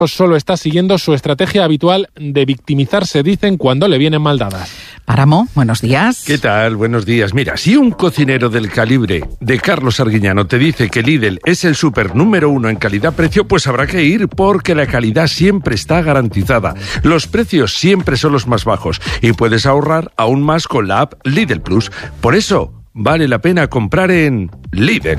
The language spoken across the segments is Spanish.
solo está siguiendo su estrategia habitual de victimizarse, dicen, cuando le vienen mal dadas. Páramo, buenos días. ¿Qué tal? Buenos días. Mira, si un cocinero del calibre de Carlos Arguiñano te dice que Lidl es el súper número 1 en calidad-precio, pues habrá que ir, porque la calidad siempre está garantizada. Los precios siempre son los más bajos y puedes ahorrar aún más con la app Lidl Plus. Por eso, vale la pena comprar en Lidl.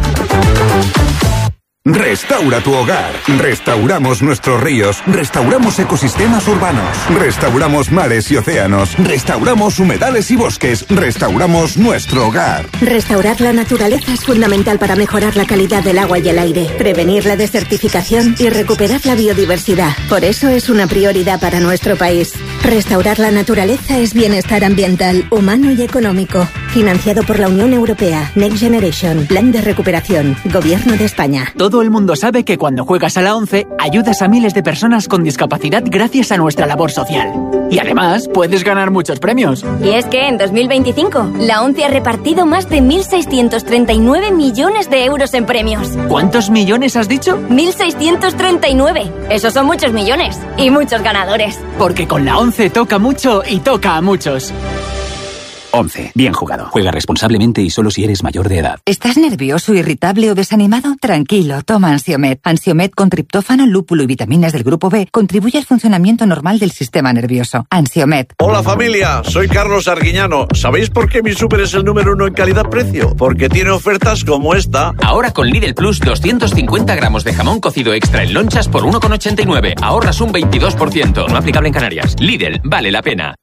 Restaura tu hogar. Restauramos nuestros ríos. Restauramos ecosistemas urbanos. Restauramos mares y océanos. Restauramos humedales y bosques. Restauramos nuestro hogar. Restaurar la naturaleza es fundamental para mejorar la calidad del agua y el aire, prevenir la desertificación y recuperar la biodiversidad. Por eso es una prioridad para nuestro país. Restaurar la naturaleza es bienestar ambiental, humano y económico. Financiado por la Unión Europea. Next Generation. Plan de recuperación. Gobierno de España. Todo el mundo sabe que cuando juegas a la ONCE ayudas a miles de personas con discapacidad gracias a nuestra labor social. Y además puedes ganar muchos premios. Y es que en 2025 la ONCE ha repartido más de 1.639 millones de euros en premios. ¿Cuántos millones has dicho? 1.639. Esos son muchos millones y muchos ganadores. Porque con la ONCE toca mucho y toca a muchos. 11. Bien jugado. Juega responsablemente y solo si eres mayor de edad. ¿Estás nervioso, irritable o desanimado? Tranquilo, toma Ansiomed. Ansiomed con triptófano, lúpulo y vitaminas del grupo B contribuye al funcionamiento normal del sistema nervioso. Ansiomed. Hola familia, soy Carlos Arguiñano. ¿Sabéis por qué mi súper es el número 1 en calidad-precio? Porque tiene ofertas como esta. Ahora con Lidl Plus, 250 gramos de jamón cocido extra en lonchas por 1,89. Ahorras un 22%. No aplicable en Canarias. Lidl, vale la pena.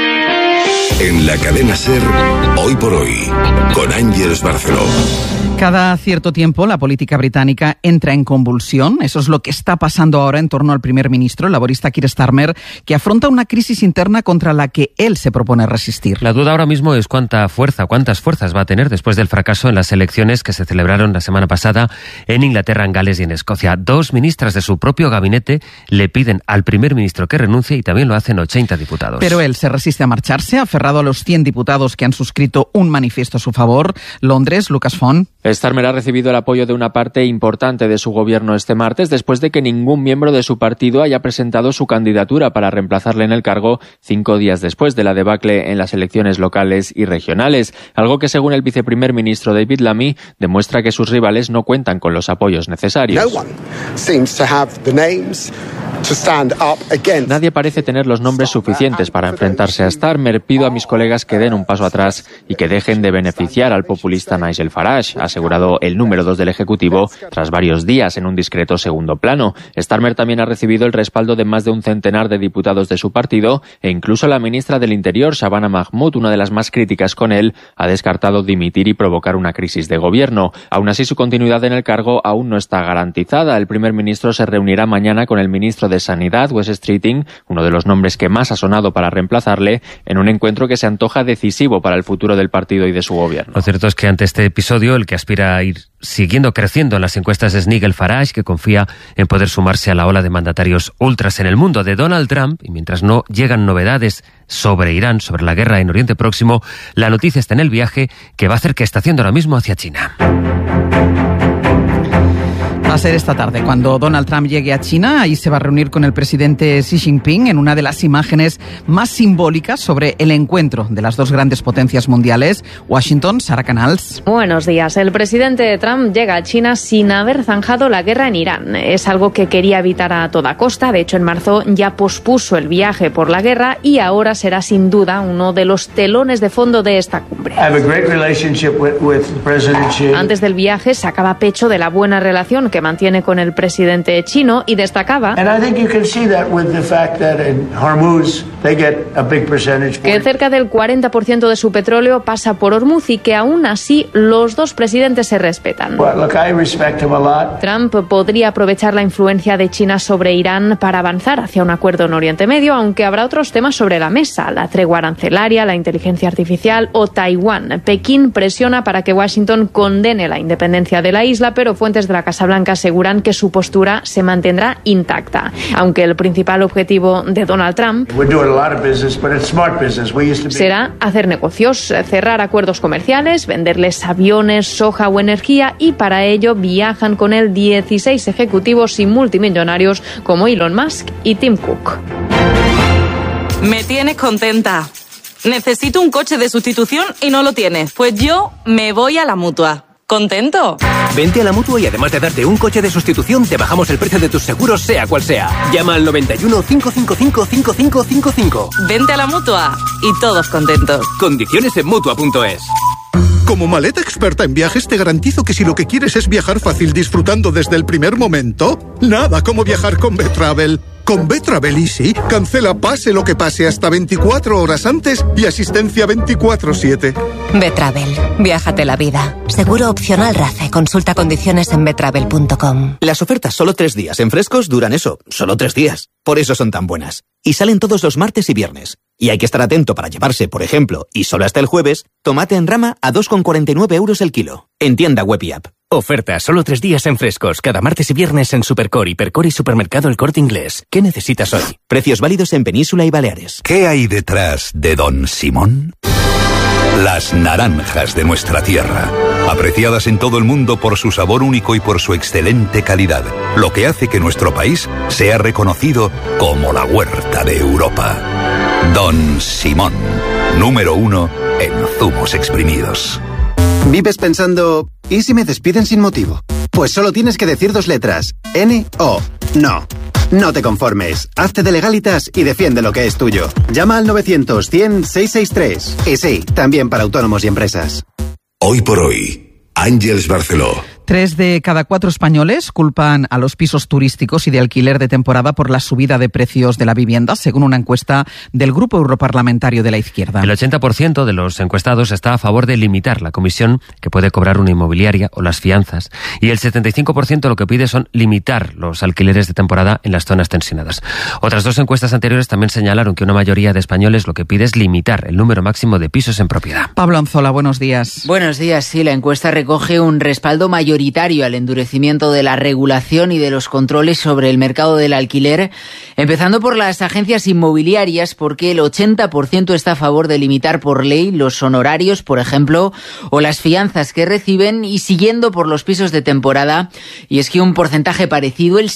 En la cadena SER, Hoy por Hoy, con Ángeles Barceló. Cada cierto tiempo la política británica entra en convulsión. Eso es lo que está pasando ahora en torno al primer ministro, el laborista Keir Starmer, que afronta una crisis interna contra la que él se propone resistir. La duda ahora mismo es cuántas fuerzas va a tener después del fracaso en las elecciones que se celebraron la semana pasada en Inglaterra, en Gales y en Escocia. 2 ministras de su propio gabinete le piden al primer ministro que renuncie y también lo hacen 80 diputados. Pero él se resiste a marcharse, aferrado a los 100 diputados que han suscrito un manifiesto a su favor. Londres, Lucas Font. Starmer ha recibido el apoyo de una parte importante de su gobierno este martes, después de que ningún miembro de su partido haya presentado su candidatura para reemplazarle en el cargo 5 días después de la debacle en las elecciones locales y regionales, algo que, según el viceprimer ministro David Lammy, demuestra que sus rivales no cuentan con los apoyos necesarios. Nadie parece tener los nombres suficientes para enfrentarse a Starmer. Pido a mis colegas que den un paso atrás y que dejen de beneficiar al populista Nigel Farage, ha asegurado el número 2 del Ejecutivo tras varios días en un discreto segundo plano. Starmer también ha recibido el respaldo de más de un centenar de diputados de su partido e incluso la ministra del Interior, Shabana Mahmood, una de las más críticas con él, ha descartado dimitir y provocar una crisis de gobierno. Aún así, su continuidad en el cargo aún no está garantizada. El primer ministro se reunirá mañana con el ministro de Sanidad, Wes Streeting, uno de los nombres que más ha sonado para reemplazarle, en un encuentro que se antoja decisivo para el futuro del partido y de su gobierno. Lo cierto es que ante este episodio, el que aspira a ir siguiendo creciendo en las encuestas es Nigel Farage, que confía en poder sumarse a la ola de mandatarios ultras en el mundo de Donald Trump, y mientras no llegan novedades sobre Irán, sobre la guerra en Oriente Próximo, la noticia está en el viaje que va a hacer que está haciendo ahora mismo hacia China. Va a ser esta tarde cuando Donald Trump llegue a China. Ahí se va a reunir con el presidente Xi Jinping en una de las imágenes más simbólicas sobre el encuentro de las dos grandes potencias mundiales. Washington, Sara Canals. Buenos días. El presidente Trump llega a China sin haber zanjado la guerra en Irán. Es algo que quería evitar a toda costa. De hecho, en marzo ya pospuso el viaje por la guerra y ahora será sin duda uno de los telones de fondo de esta cumbre. Antes del viaje sacaba pecho de la buena relación que mantiene con el presidente chino y destacaba que cerca del 40% de su petróleo pasa por Hormuz y que aún así los dos presidentes se respetan. Trump podría aprovechar la influencia de China sobre Irán para avanzar hacia un acuerdo en Oriente Medio, aunque habrá otros temas sobre la mesa: la tregua arancelaria, la inteligencia artificial o Taiwán. Pekín presiona para que Washington condene la independencia de la isla, pero fuentes de la Casa Blanca aseguran que su postura se mantendrá intacta. Aunque el principal objetivo de Donald Trump será hacer negocios, cerrar acuerdos comerciales, venderles aviones, soja o energía, y para ello viajan con él 16 ejecutivos y multimillonarios como Elon Musk y Tim Cook. Me tienes contenta. Necesito un coche de sustitución y no lo tienes. Pues yo me voy a la Mutua. ¿Contento? Vente a la Mutua y además de darte un coche de sustitución, te bajamos el precio de tus seguros, sea cual sea. Llama al 91 555 5555. Vente a la Mutua y todos contentos. Condiciones en Mutua.es. Como maleta experta en viajes, te garantizo que si lo que quieres es viajar fácil disfrutando desde el primer momento, nada como viajar con Betravel. Con Betravel Easy, cancela pase lo que pase hasta 24 horas antes y asistencia 24/7. Betravel, viájate la vida. Seguro opcional RACE. Consulta condiciones en betravel.com. Las ofertas solo 3 días en Frescos duran eso, solo 3 días. Por eso son tan buenas. Y salen todos los martes y viernes. Y hay que estar atento para llevarse, por ejemplo, y solo hasta el jueves, tomate en rama a 2,49 € el kilo. En tienda web y app. Oferta solo 3 días en Frescos, cada martes y viernes en Supercore, Hipercore y Supermercado El Corte Inglés. ¿Qué necesitas hoy? Precios válidos en Península y Baleares. ¿Qué hay detrás de Don Simón? Las naranjas de nuestra tierra, apreciadas en todo el mundo por su sabor único y por su excelente calidad, lo que hace que nuestro país sea reconocido como la huerta de Europa. Don Simón, número 1 en zumos exprimidos. ¿Vives pensando, ¿y si me despiden sin motivo? Pues solo tienes que decir 2 letras, N-O. No. No te conformes. Hazte de Legalitas y defiende lo que es tuyo. Llama al 900-100-663. Y sí, también para autónomos y empresas. Hoy por hoy, Àngels Barceló. 3 de cada 4 españoles culpan a los pisos turísticos y de alquiler de temporada por la subida de precios de la vivienda, según una encuesta del Grupo Europarlamentario de la Izquierda. El 80% de los encuestados está a favor de limitar la comisión que puede cobrar una inmobiliaria o las fianzas. Y el 75% lo que pide son limitar los alquileres de temporada en las zonas tensionadas. Otras 2 encuestas anteriores también señalaron que una mayoría de españoles lo que pide es limitar el número máximo de pisos en propiedad. Pablo Anzola, buenos días. Buenos días, sí, la encuesta recoge un respaldo mayoritario al endurecimiento de la regulación y de los controles sobre el mercado del alquiler, empezando por las agencias inmobiliarias, porque el 80% está a favor de limitar por ley los honorarios, por ejemplo, o las fianzas que reciben, y siguiendo por los pisos de temporada, y es que un porcentaje parecido, el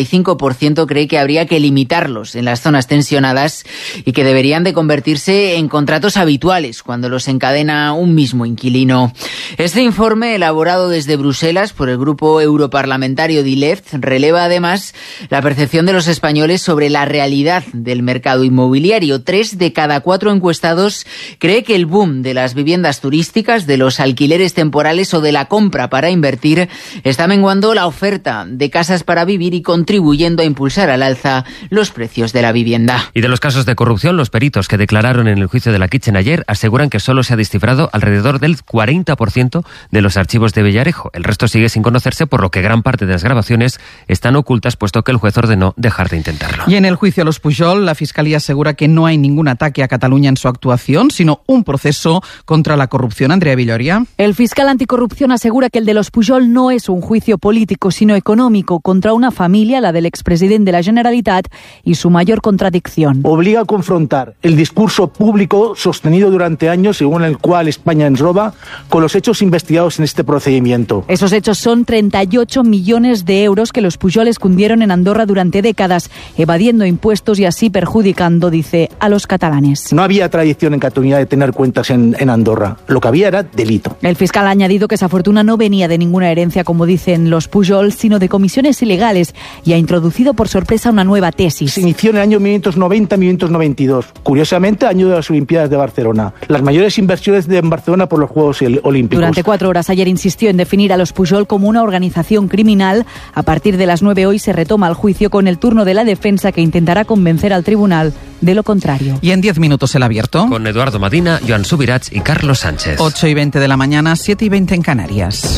75%, cree que habría que limitarlos en las zonas tensionadas y que deberían de convertirse en contratos habituales cuando los encadena un mismo inquilino. Este informe, elaborado desde Bruselas por el grupo europarlamentario DILEFT, releva además la percepción de los españoles sobre la realidad del mercado inmobiliario. 3 de cada 4 encuestados cree que el boom de las viviendas turísticas, de los alquileres temporales o de la compra para invertir está menguando la oferta de casas para vivir y contribuyendo a impulsar al alza los precios de la vivienda. Y de los casos de corrupción, los peritos que declararon en el juicio de la Kitchen ayer aseguran que solo se ha descifrado alrededor del 40% de los archivos de Villarejo. El resto sigue sin conocerse, por lo que gran parte de las grabaciones están ocultas, puesto que el juez ordenó dejar de intentarlo. Y en el juicio a los Pujol, la Fiscalía asegura que no hay ningún ataque a Cataluña en su actuación, sino un proceso contra la corrupción. Andrea Villoria. El fiscal anticorrupción asegura que el de los Pujol no es un juicio político, sino económico, contra una familia, la del expresidente de la Generalitat, y su mayor contradicción. Obliga a confrontar el discurso público sostenido durante años, según el cual España ens roba, con los hechos investigados en este procedimiento. Esos hechos son 38 millones de euros que los Pujol escondieron en Andorra durante décadas, evadiendo impuestos y así perjudicando, dice, a los catalanes. No había tradición en Cataluña de tener cuentas en Andorra. Lo que había era delito. El fiscal ha añadido que esa fortuna no venía de ninguna herencia, como dicen los Pujol, sino de comisiones ilegales, y ha introducido por sorpresa una nueva tesis. Se inició en el año 1990-1992, curiosamente año de las Olimpiadas de Barcelona. Las mayores inversiones en Barcelona por los Juegos Olímpicos. Durante 4 horas ayer insistió en definir a los Pujol como una organización criminal. A partir de las 9 hoy se retoma el juicio con el turno de la defensa, que intentará convencer al tribunal de lo contrario. Y en 10 minutos el abierto. Con Eduardo Madina, Joan Subirats y Carlos Sánchez. 8:20 de la mañana, 7:20 en Canarias.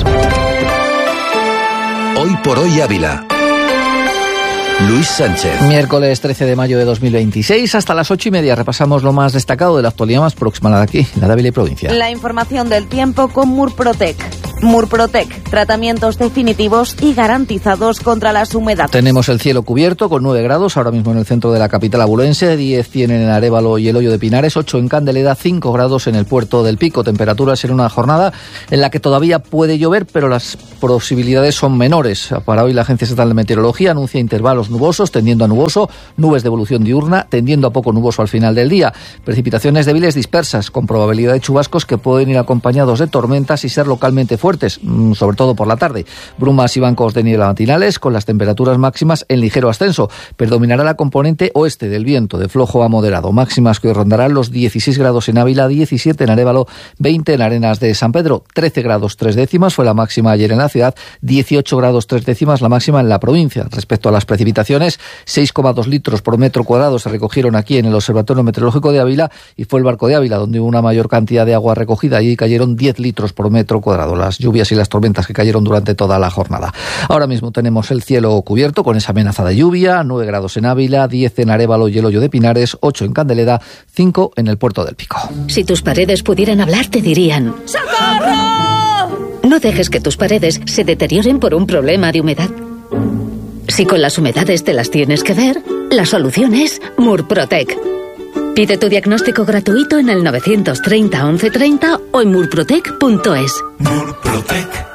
Hoy por hoy Ávila. Luis Sánchez. Miércoles 13 de mayo de 2026, hasta las 8:30 repasamos lo más destacado de la actualidad más próxima, la de aquí, la de Ávila y provincia. La información del tiempo con Murprotec. Murprotec, tratamientos definitivos y garantizados contra las humedades. Tenemos el cielo cubierto con 9 grados ahora mismo en el centro de la capital abulense, 10 tienen en Arévalo y el Hoyo de Pinares, 8 en Candeleda, 5 grados en el Puerto del Pico. Temperaturas en una jornada en la que todavía puede llover, pero las posibilidades son menores. Para hoy la Agencia Estatal de Meteorología anuncia intervalos nubosos, tendiendo a nuboso, nubes de evolución diurna, tendiendo a poco nuboso al final del día. Precipitaciones débiles dispersas, con probabilidad de chubascos que pueden ir acompañados de tormentas y ser localmente fuertes, sobre todo por la tarde. Brumas y bancos de niebla matinales, con las temperaturas máximas en ligero ascenso. Predominará la componente oeste del viento, de flojo a moderado. Máximas que rondarán los 16 grados en Ávila, 17 en Arévalo, 20 en Arenas de San Pedro, 13 grados 3 décimas fue la máxima ayer en la ciudad, 18 grados 3 décimas la máxima en la provincia. Respecto a las precipitaciones, 6,2 litros por metro cuadrado se recogieron aquí en el Observatorio Meteorológico de Ávila y fue el Barco de Ávila donde hubo una mayor cantidad de agua recogida. Allí cayeron 10 litros por metro cuadrado. Las lluvias y las tormentas que cayeron durante toda la jornada. Ahora mismo tenemos el cielo cubierto con esa amenaza de lluvia, 9 grados en Ávila, 10 en Arévalo y el Hoyo de Pinares, 8 en Candeleda, 5 en el Puerto del Pico. Si tus paredes pudieran hablar, te dirían: ¡socorro! No dejes que tus paredes se deterioren por un problema de humedad. Si con las humedades te las tienes que ver, la solución es Murprotec. Pide tu diagnóstico gratuito en el 930 1130 o en murprotec.es. Murprotec.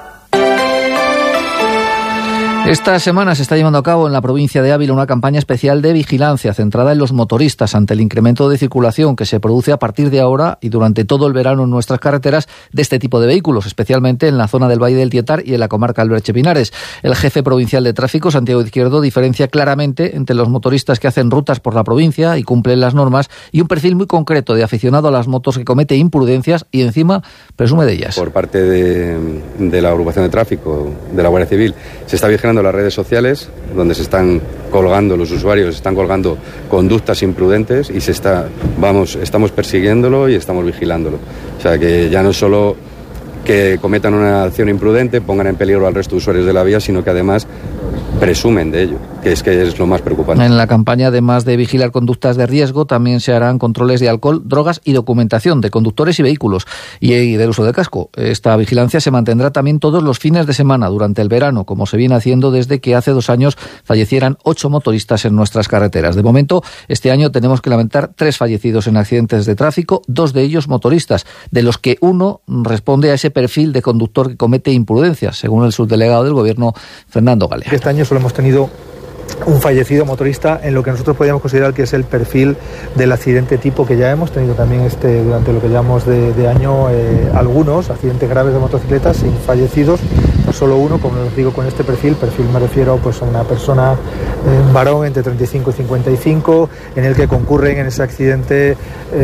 Esta semana se está llevando a cabo en la provincia de Ávila una campaña especial de vigilancia centrada en los motoristas ante el incremento de circulación que se produce a partir de ahora y durante todo el verano en nuestras carreteras de este tipo de vehículos, especialmente en la zona del Valle del Tietar y en la comarca Alberche-Pinares. El jefe provincial de tráfico, Santiago Izquierdo, diferencia claramente entre los motoristas que hacen rutas por la provincia y cumplen las normas y un perfil muy concreto de aficionado a las motos que comete imprudencias y encima presume de ellas. Por parte de la agrupación de tráfico de la Guardia Civil se está vigilando las redes sociales donde se están colgando los usuarios, se están colgando conductas imprudentes y estamos persiguiéndolo y estamos vigilándolo. O sea que ya no solo que cometan una acción imprudente, pongan en peligro al resto de usuarios de la vía, sino que además presumen de ello, que es lo más preocupante. En la campaña, además de vigilar conductas de riesgo, también se harán controles de alcohol, drogas y documentación de conductores y vehículos y del uso de casco. Esta vigilancia se mantendrá también todos los fines de semana durante el verano, como se viene haciendo desde que hace 2 años fallecieran 8 motoristas en nuestras carreteras. De momento, este año tenemos que lamentar 3 fallecidos en accidentes de tráfico, 2 de ellos motoristas, de los que uno responde a ese perfil de conductor que comete imprudencias, según el subdelegado del Gobierno, Fernando Galea. Este año solo hemos tenido un fallecido motorista en lo que nosotros podríamos considerar que es el perfil del accidente tipo que ya hemos tenido también durante lo que llamamos de año algunos accidentes graves de motocicletas sin fallecidos, solo uno, como les digo, con este perfil me refiero pues a una persona, un varón entre 35 y 55, en el que concurren en ese accidente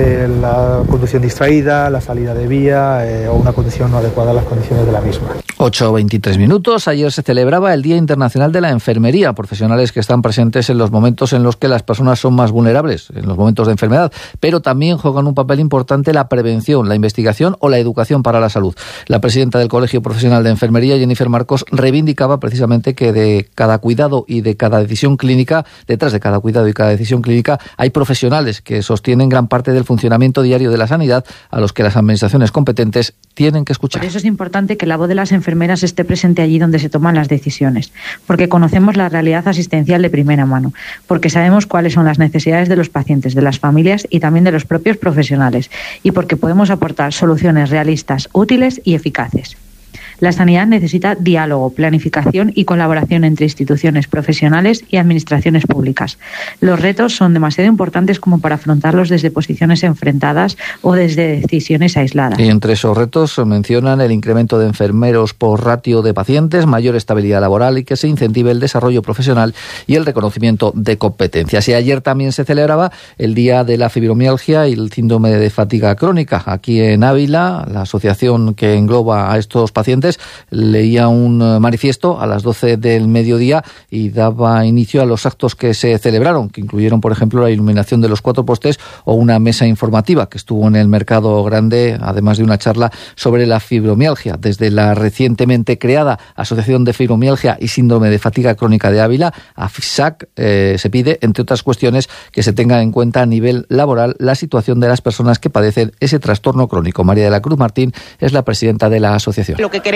la conducción distraída, la salida de vía o una conducción no adecuada a las condiciones de la misma. 8:23 minutos. Ayer se celebraba el Día Internacional de la Enfermería, profesionales que están presentes en los momentos en los que las personas son más vulnerables, en los momentos de enfermedad, pero también juegan un papel importante la prevención, la investigación o la educación para la salud. La presidenta del Colegio Profesional de Enfermería, Jennifer Marcos, reivindicaba precisamente que de cada cuidado y de cada decisión clínica, detrás de cada cuidado y cada decisión clínica, hay profesionales que sostienen gran parte del funcionamiento diario de la sanidad, a los que las administraciones competentes tienen que escuchar. Por eso es importante que la voz de las enfermeras esté presente allí donde se toman las decisiones, porque conocemos la realidad asistencial de primera mano, porque sabemos cuáles son las necesidades de los pacientes, de las familias y también de los propios profesionales, y porque podemos aportar soluciones realistas, útiles y eficaces. La sanidad necesita diálogo, planificación y colaboración entre instituciones profesionales y administraciones públicas. Los retos son demasiado importantes como para afrontarlos desde posiciones enfrentadas o desde decisiones aisladas. Y entre esos retos mencionan el incremento de enfermeros por ratio de pacientes, mayor estabilidad laboral y que se incentive el desarrollo profesional y el reconocimiento de competencias. Y ayer también se celebraba el Día de la Fibromialgia y el síndrome de fatiga crónica. Aquí en Ávila, la asociación que engloba a estos pacientes leía un manifiesto a las 12 del mediodía y daba inicio a los actos que se celebraron, que incluyeron, por ejemplo, la iluminación de los 4 postes o una mesa informativa que estuvo en el Mercado Grande, además de una charla sobre la fibromialgia. Desde la recientemente creada Asociación de Fibromialgia y Síndrome de Fatiga Crónica de Ávila, AFSAC, se pide, entre otras cuestiones, que se tenga en cuenta a nivel laboral la situación de las personas que padecen ese trastorno crónico. María de la Cruz Martín es la presidenta de la asociación. Lo que queremos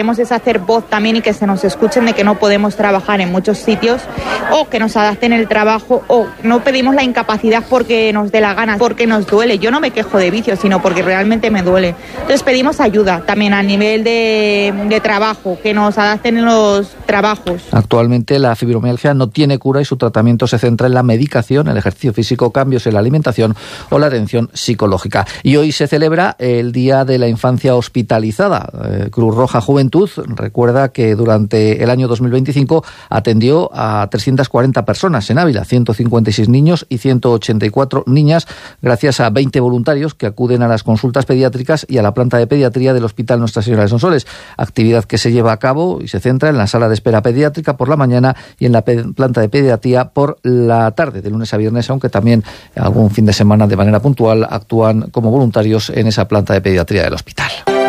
queremos es hacer voz también y que se nos escuchen de que no podemos trabajar en muchos sitios, o que nos adapten el trabajo, o no pedimos la incapacidad porque nos dé la gana, porque nos duele. Yo no me quejo de vicio, sino porque realmente me duele. Entonces pedimos ayuda también a nivel de trabajo, que nos adapten en los trabajos. Actualmente la fibromialgia no tiene cura y su tratamiento se centra en la medicación, el ejercicio físico, cambios en la alimentación o la atención psicológica. Y hoy se celebra el Día de la Infancia Hospitalizada. Cruz Roja Juventud recuerda que durante el año 2025 atendió a 340 personas en Ávila, 156 niños y 184 niñas, gracias a 20 voluntarios que acuden a las consultas pediátricas y a la planta de pediatría del Hospital Nuestra Señora de Sonsoles, actividad que se lleva a cabo y se centra en la sala de espera pediátrica por la mañana y en la planta de pediatría por la tarde, de lunes a viernes, aunque también algún fin de semana de manera puntual actúan como voluntarios en esa planta de pediatría del hospital.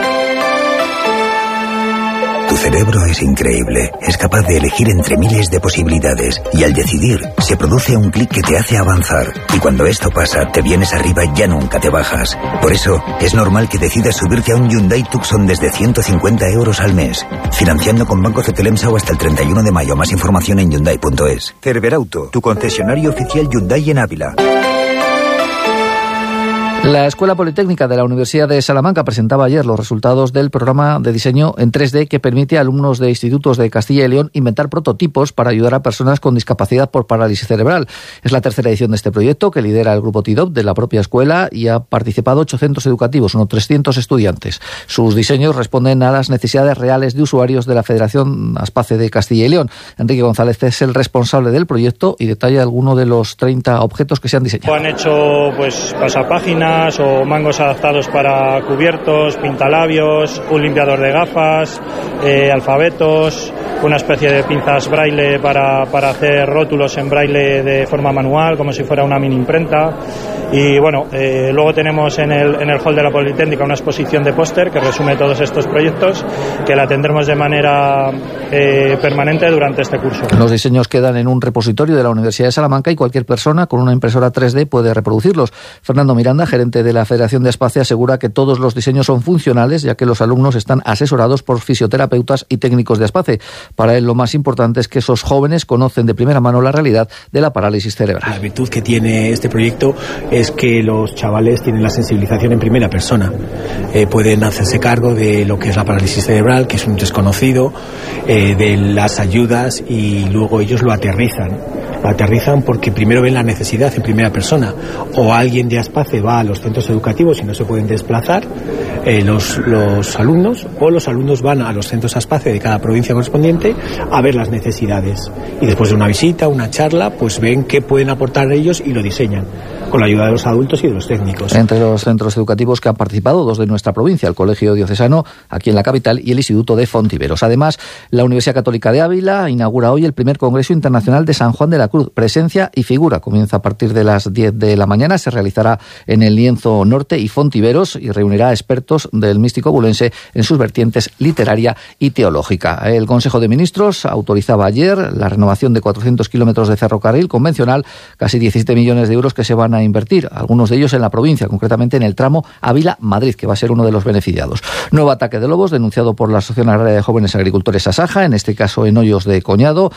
Tu cerebro es increíble, es capaz de elegir entre miles de posibilidades y al decidir se produce un clic que te hace avanzar y cuando esto pasa te vienes arriba y ya nunca te bajas. Por eso es normal que decidas subirte a un Hyundai Tucson desde 150 euros al mes, financiando con Banco Cetelemsa o hasta el 31 de mayo. Más información en Hyundai.es. Cerberauto, tu concesionario oficial Hyundai en Ávila. La Escuela Politécnica de la Universidad de Salamanca presentaba ayer los resultados del programa de diseño en 3D que permite a alumnos de institutos de Castilla y León inventar prototipos para ayudar a personas con discapacidad por parálisis cerebral. Es la tercera edición de este proyecto que lidera el grupo TIDOP de la propia escuela y ha participado 8 centros educativos, unos 300 estudiantes. Sus diseños responden a las necesidades reales de usuarios de la Federación Aspace de Castilla y León. Enrique González es el responsable del proyecto y detalla algunos de los 30 objetos que se han diseñado. Han hecho pasapáginas o mangos adaptados para cubiertos, pintalabios, un limpiador de gafas, alfabetos, una especie de pinzas braille para hacer rótulos en braille de forma manual, como si fuera una mini imprenta. Y bueno, luego tenemos en el hall de la Politécnica una exposición de póster que resume todos estos proyectos, que la tendremos de manera permanente durante este curso. Los diseños quedan en un repositorio de la Universidad de Salamanca y cualquier persona con una impresora 3D puede reproducirlos. Fernando Miranda, gerente de la Federación de Aspace, asegura que todos los diseños son funcionales, ya que los alumnos están asesorados por fisioterapeutas y técnicos de Aspace. Para él lo más importante es que esos jóvenes conocen de primera mano la realidad de la parálisis cerebral. La virtud que tiene este proyecto es que los chavales tienen la sensibilización en primera persona. Pueden hacerse cargo de lo que es la parálisis cerebral, que es un desconocido, de las ayudas, y luego ellos lo aterrizan. Lo aterrizan porque primero ven la necesidad en primera persona. O alguien de Aspace va a los centros educativos y no se pueden desplazar, los alumnos, o los alumnos van a los centros Aspace de cada provincia correspondiente a ver las necesidades. Y después de una visita, una charla, pues ven qué pueden aportar ellos y lo diseñan, con la ayuda de los adultos y de los técnicos. Entre los centros educativos que han participado, 2 de nuestra provincia, el Colegio Diocesano, aquí en la capital, y el Instituto de Fontiveros. Además, la Universidad Católica de Ávila inaugura hoy el primer Congreso Internacional de San Juan de la Cruz. Presencia y figura. Comienza a partir de las 10 de la mañana, se realizará en el Lienzo Norte y Fontiveros y reunirá a expertos del místico bulense en sus vertientes literaria y teológica. El Consejo de Ministros autorizaba ayer la renovación de 400 kilómetros de ferrocarril convencional, casi 17 millones de euros que se van a invertir, algunos de ellos en la provincia, concretamente en el tramo Ávila-Madrid, que va a ser uno de los beneficiados. Nuevo ataque de lobos denunciado por la Asociación Agraria de Jóvenes Agricultores Asaja, en este caso en Hoyos de Coñado.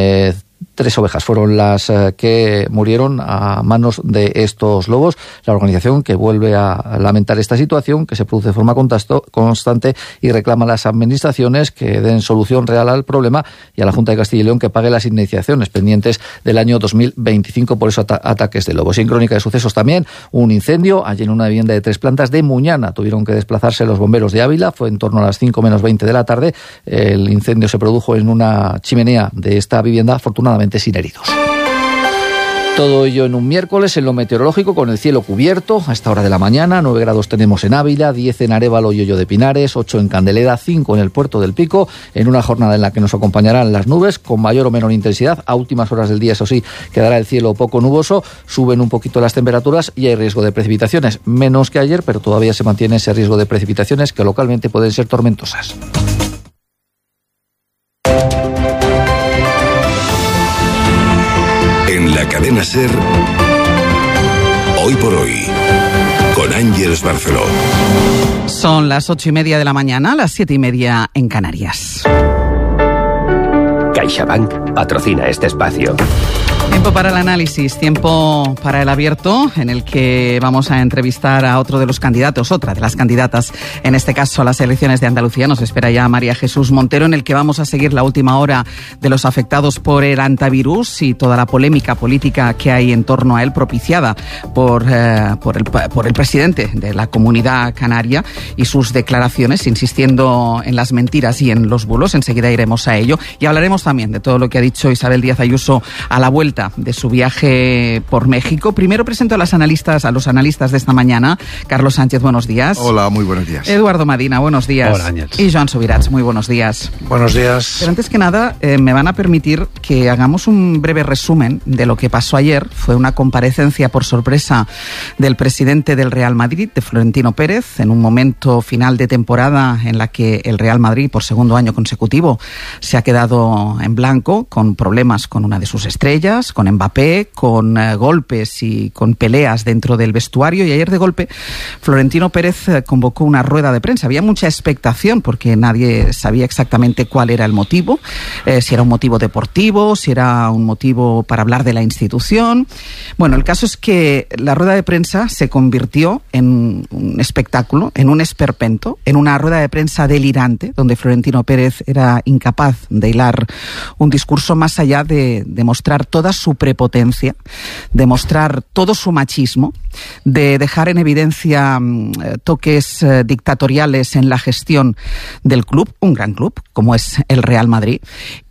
3 ovejas fueron las que murieron a manos de estos lobos. La organización, que vuelve a lamentar esta situación, que se produce de forma constante, y reclama a las administraciones que den solución real al problema y a la Junta de Castilla y León que pague las indemnizaciones pendientes del año 2025 por esos ataques de lobos. Y en crónica de sucesos también, un incendio allí en una vivienda de 3 plantas de Muñana. Tuvieron que desplazarse los bomberos de Ávila, fue en torno a las 5 menos 20 de la tarde. El incendio se produjo en una chimenea de esta vivienda, afortunadamente sin heridos. Todo ello en un miércoles en lo meteorológico, con el cielo cubierto a esta hora de la mañana. 9 grados tenemos en Ávila, 10 en Arévalo y Hoyo de Pinares, 8 en Candeleda, 5 en el Puerto del Pico, en una jornada en la que nos acompañarán las nubes con mayor o menor intensidad. A últimas horas del día, eso sí, quedará el cielo poco nuboso, suben un poquito las temperaturas y hay riesgo de precipitaciones, menos que ayer, pero todavía se mantiene ese riesgo de precipitaciones que localmente pueden ser tormentosas. En la cadena SER, hoy por hoy, con Àngels Barceló. Son las 8:30 de la mañana, las 7:30 en Canarias. CaixaBank patrocina este espacio. Tiempo para el análisis, tiempo para el abierto, en el que vamos a entrevistar a otro de los candidatos, otra de las candidatas, en este caso a las elecciones de Andalucía. Nos espera ya María Jesús Montero, en el que vamos a seguir la última hora de los afectados por el antivirus y toda la polémica política que hay en torno a él, propiciada por el presidente de la Comunidad Canaria y sus declaraciones, insistiendo en las mentiras y en los bulos. Enseguida iremos a ello y hablaremos también de todo lo que ha dicho Isabel Díaz Ayuso a la vuelta de su viaje por México. Primero presento a los analistas de esta mañana. Carlos Sánchez, buenos días. Hola, muy buenos días. Eduardo Madina, buenos días. Hola, Ángels. Y Joan Subirats, muy buenos días. Buenos días. Pero antes que nada, me van a permitir que hagamos un breve resumen de lo que pasó ayer. Fue una comparecencia por sorpresa del presidente del Real Madrid, de Florentino Pérez, en un momento final de temporada en la que el Real Madrid, por segundo año consecutivo, se ha quedado en blanco, con problemas con una de sus estrellas, con Mbappé, con golpes y con peleas dentro del vestuario. Y ayer, de golpe, Florentino Pérez convocó una rueda de prensa. Había mucha expectación porque nadie sabía exactamente cuál era el motivo, si era un motivo deportivo, si era un motivo para hablar de la institución. Bueno, el caso es que la rueda de prensa se convirtió en un espectáculo, en un esperpento, en una rueda de prensa delirante, donde Florentino Pérez era incapaz de hilar un discurso más allá de demostrar toda su prepotencia, de mostrar todo su machismo, de dejar en evidencia toques dictatoriales en la gestión del club, un gran club como es el Real Madrid,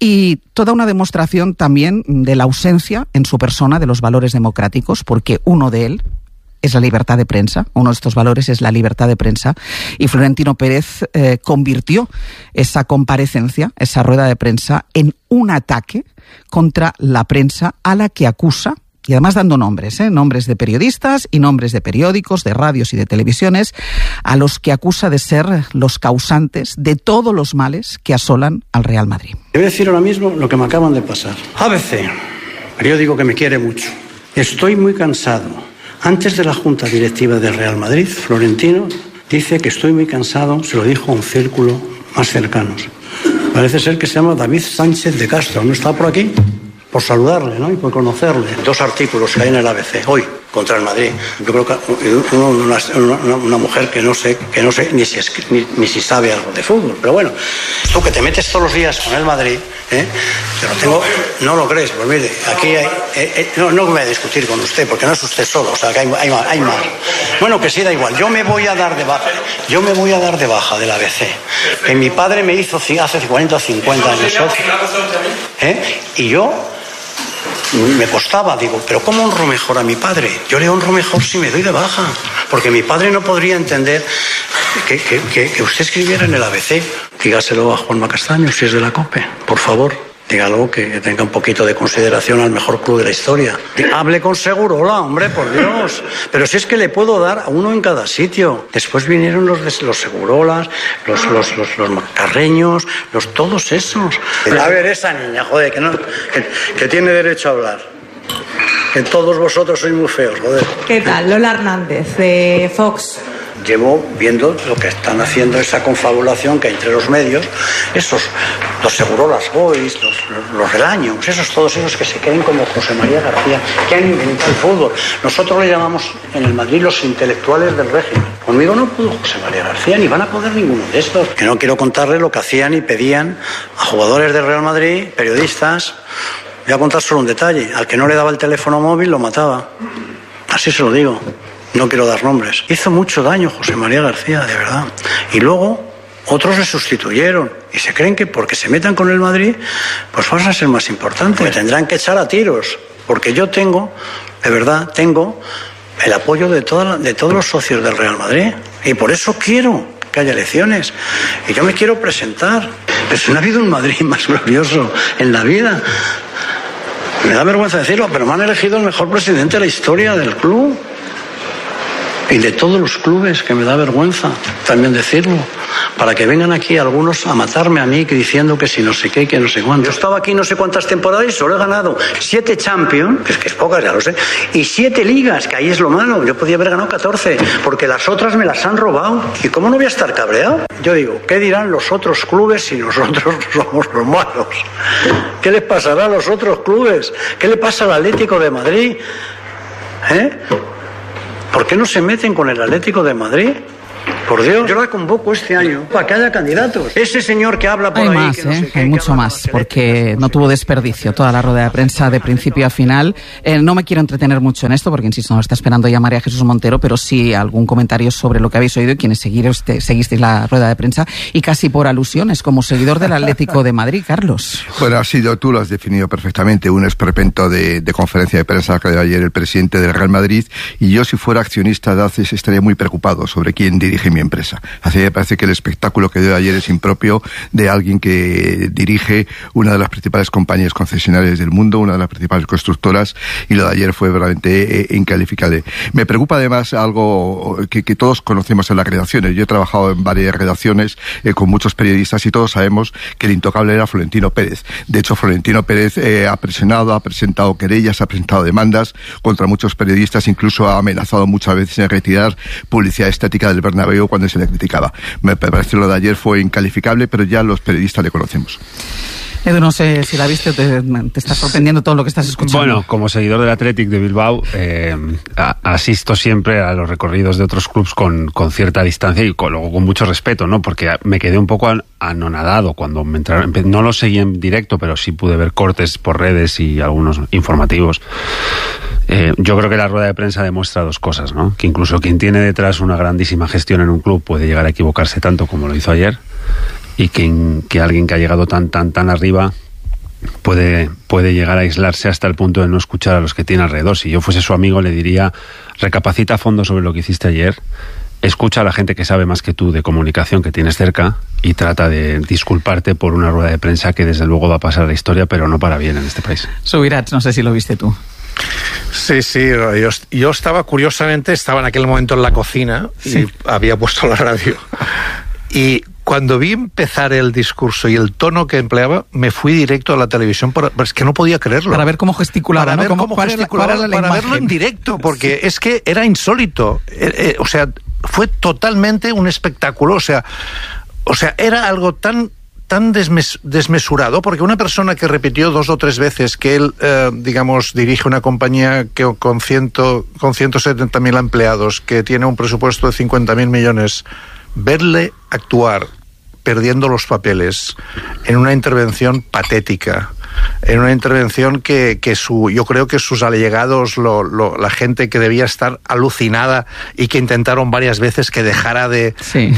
y toda una demostración también de la ausencia en su persona de los valores democráticos, porque uno de él es la libertad de prensa, uno de estos valores es la libertad de prensa, y Florentino Pérez convirtió esa comparecencia, esa rueda de prensa, en un ataque contra la prensa a la que acusa, y además dando nombres, nombres de periodistas y nombres de periódicos, de radios y de televisiones, a los que acusa de ser los causantes de todos los males que asolan al Real Madrid. Te voy a decir ahora mismo lo que me acaban de pasar. ABC, periódico que me quiere mucho. Estoy muy cansado. Antes de la Junta Directiva del Real Madrid, Florentino dice que estoy muy cansado, se lo dijo a un círculo más cercanos. Parece ser que se llama David Sánchez de Castro, ¿no está por aquí? Por saludarle, ¿no? Y por conocerle. 2 artículos que hay en el ABC hoy contra el Madrid. Yo creo que una mujer que no sé ni si sabe algo de fútbol. Pero bueno, tú que te metes todos los días con el Madrid, pero no lo crees. Pues mire, aquí hay, no voy a discutir con usted porque no es usted solo, o sea que hay más. Bueno, que sí, da igual. Yo me voy a dar de baja del ABC. Que mi padre me hizo hace 40 o 50 años. Y yo me costaba, digo, pero ¿cómo honro mejor a mi padre? Yo le honro mejor si me doy de baja, porque mi padre no podría entender que usted escribiera en el ABC. Dígaselo a Juanma Castaño, si es de la COPE, por favor. Dígalo, que tenga un poquito de consideración al mejor club de la historia. Hable con Segurola, hombre, por Dios. Pero si es que le puedo dar a uno en cada sitio. Después vinieron los Segurolas, los Macarreños, todos esos. A ver, esa niña, joder, que tiene derecho a hablar. Que todos vosotros sois muy feos, joder. ¿Qué tal? Lola Hernández, de Fox. Llevo viendo lo que están haciendo, esa confabulación que hay entre los medios, los Segurolas Boys, los Relaños, todos esos que se creen como José María García, que han inventado el fútbol. Nosotros le llamamos en el Madrid los intelectuales del régimen. Conmigo no pudo José María García, ni van a poder ninguno de estos. Que no quiero contarle lo que hacían y pedían a jugadores del Real Madrid, periodistas. Voy a contar solo un detalle: al que no le daba el teléfono móvil lo mataba. Así se lo digo. No quiero dar nombres. Hizo mucho daño José María García, de verdad. Y luego otros le sustituyeron. Y se creen que porque se metan con el Madrid, pues vas a ser más importante. Me tendrán que echar a tiros. Porque yo tengo el apoyo de todos los socios del Real Madrid. Y por eso quiero que haya elecciones. Y yo me quiero presentar. Pero si no ha habido un Madrid más glorioso en la vida. Me da vergüenza decirlo, pero me han elegido el mejor presidente de la historia del club. Y de todos los clubes, que me da vergüenza también decirlo, para que vengan aquí algunos a matarme a mí diciendo que si no sé qué, que no sé cuánto. Yo estaba aquí no sé cuántas temporadas y solo he ganado 7 Champions, que es pocas, ya lo sé, y 7 ligas, que ahí es lo malo. Yo podía haber ganado 14, porque las otras me las han robado. ¿Y cómo no voy a estar cabreado? Yo digo, ¿qué dirán los otros clubes si nosotros somos los malos? ¿Qué les pasará a los otros clubes? ¿Qué le pasa al Atlético de Madrid? ¿Por qué no se meten con el Atlético de Madrid? Por Dios, yo la convoco este año para que haya candidatos. Ese señor que habla por hay ahí... Más, que no sé qué, hay mucho más, porque no tuvo desperdicio toda la rueda de prensa de principio a final. No me quiero entretener mucho en esto, porque insisto, nos está esperando ya María Jesús Montero, pero sí algún comentario sobre lo que habéis oído y quienes seguisteis la rueda de prensa, y casi por alusiones, como seguidor del Atlético de Madrid, Carlos. Bueno, tú lo has definido perfectamente, un esperpento de conferencia de prensa que dio ayer el presidente del Real Madrid, y yo, si fuera accionista de ACES, estaría muy preocupado sobre quién dirige mi empresa. Así me parece que el espectáculo que dio ayer es impropio de alguien que dirige una de las principales compañías concesionarias del mundo, una de las principales constructoras, y lo de ayer fue verdaderamente incalificable. Me preocupa además algo que todos conocemos en las redacciones. Yo he trabajado en varias redacciones con muchos periodistas y todos sabemos que el intocable era Florentino Pérez. De hecho, Florentino Pérez ha presionado, ha presentado querellas, ha presentado demandas contra muchos periodistas, incluso ha amenazado muchas veces en retirar publicidad estática del Bernabéu cuando se le criticaba. Me parece lo de ayer fue incalificable, pero ya los periodistas le conocemos. Edu, no sé si la viste, te está sorprendiendo todo lo que estás escuchando. Bueno, como seguidor del Athletic de Bilbao, asisto siempre a los recorridos de otros clubs con cierta distancia y luego con mucho respeto, ¿no? Porque me quedé un poco anonadado cuando me entraron. No lo seguí en directo, pero sí pude ver cortes por redes y algunos informativos. Yo creo que la rueda de prensa demuestra dos cosas, ¿no? Que incluso quien tiene detrás una grandísima gestión en un club puede llegar a equivocarse tanto como lo hizo ayer, y que alguien que ha llegado tan arriba puede llegar a aislarse hasta el punto de no escuchar a los que tiene alrededor. Si yo fuese su amigo, le diría: recapacita a fondo sobre lo que hiciste ayer, escucha a la gente que sabe más que tú de comunicación que tienes cerca y trata de disculparte por una rueda de prensa que desde luego va a pasar a la historia, pero no para bien en este país. Subirats, no sé si lo viste tú. Sí, yo estaba en aquel momento en la cocina y había puesto la radio. Y cuando vi empezar el discurso y el tono que empleaba, me fui directo a la televisión, es que no podía creerlo. Para ver cómo gesticulaba, para ¿no? ver cómo gesticulaba, para verlo en directo, porque es que era insólito. O sea, fue totalmente un espectáculo. O sea, era algo tan desmesurado, porque una persona que repitió 2 o 3 veces que él, dirige una compañía que con 170.000 empleados, que tiene un presupuesto de 50.000 millones, verle actuar perdiendo los papeles en una intervención patética, en una intervención que yo creo que sus allegados, la gente que debía estar alucinada y que intentaron varias veces que dejara de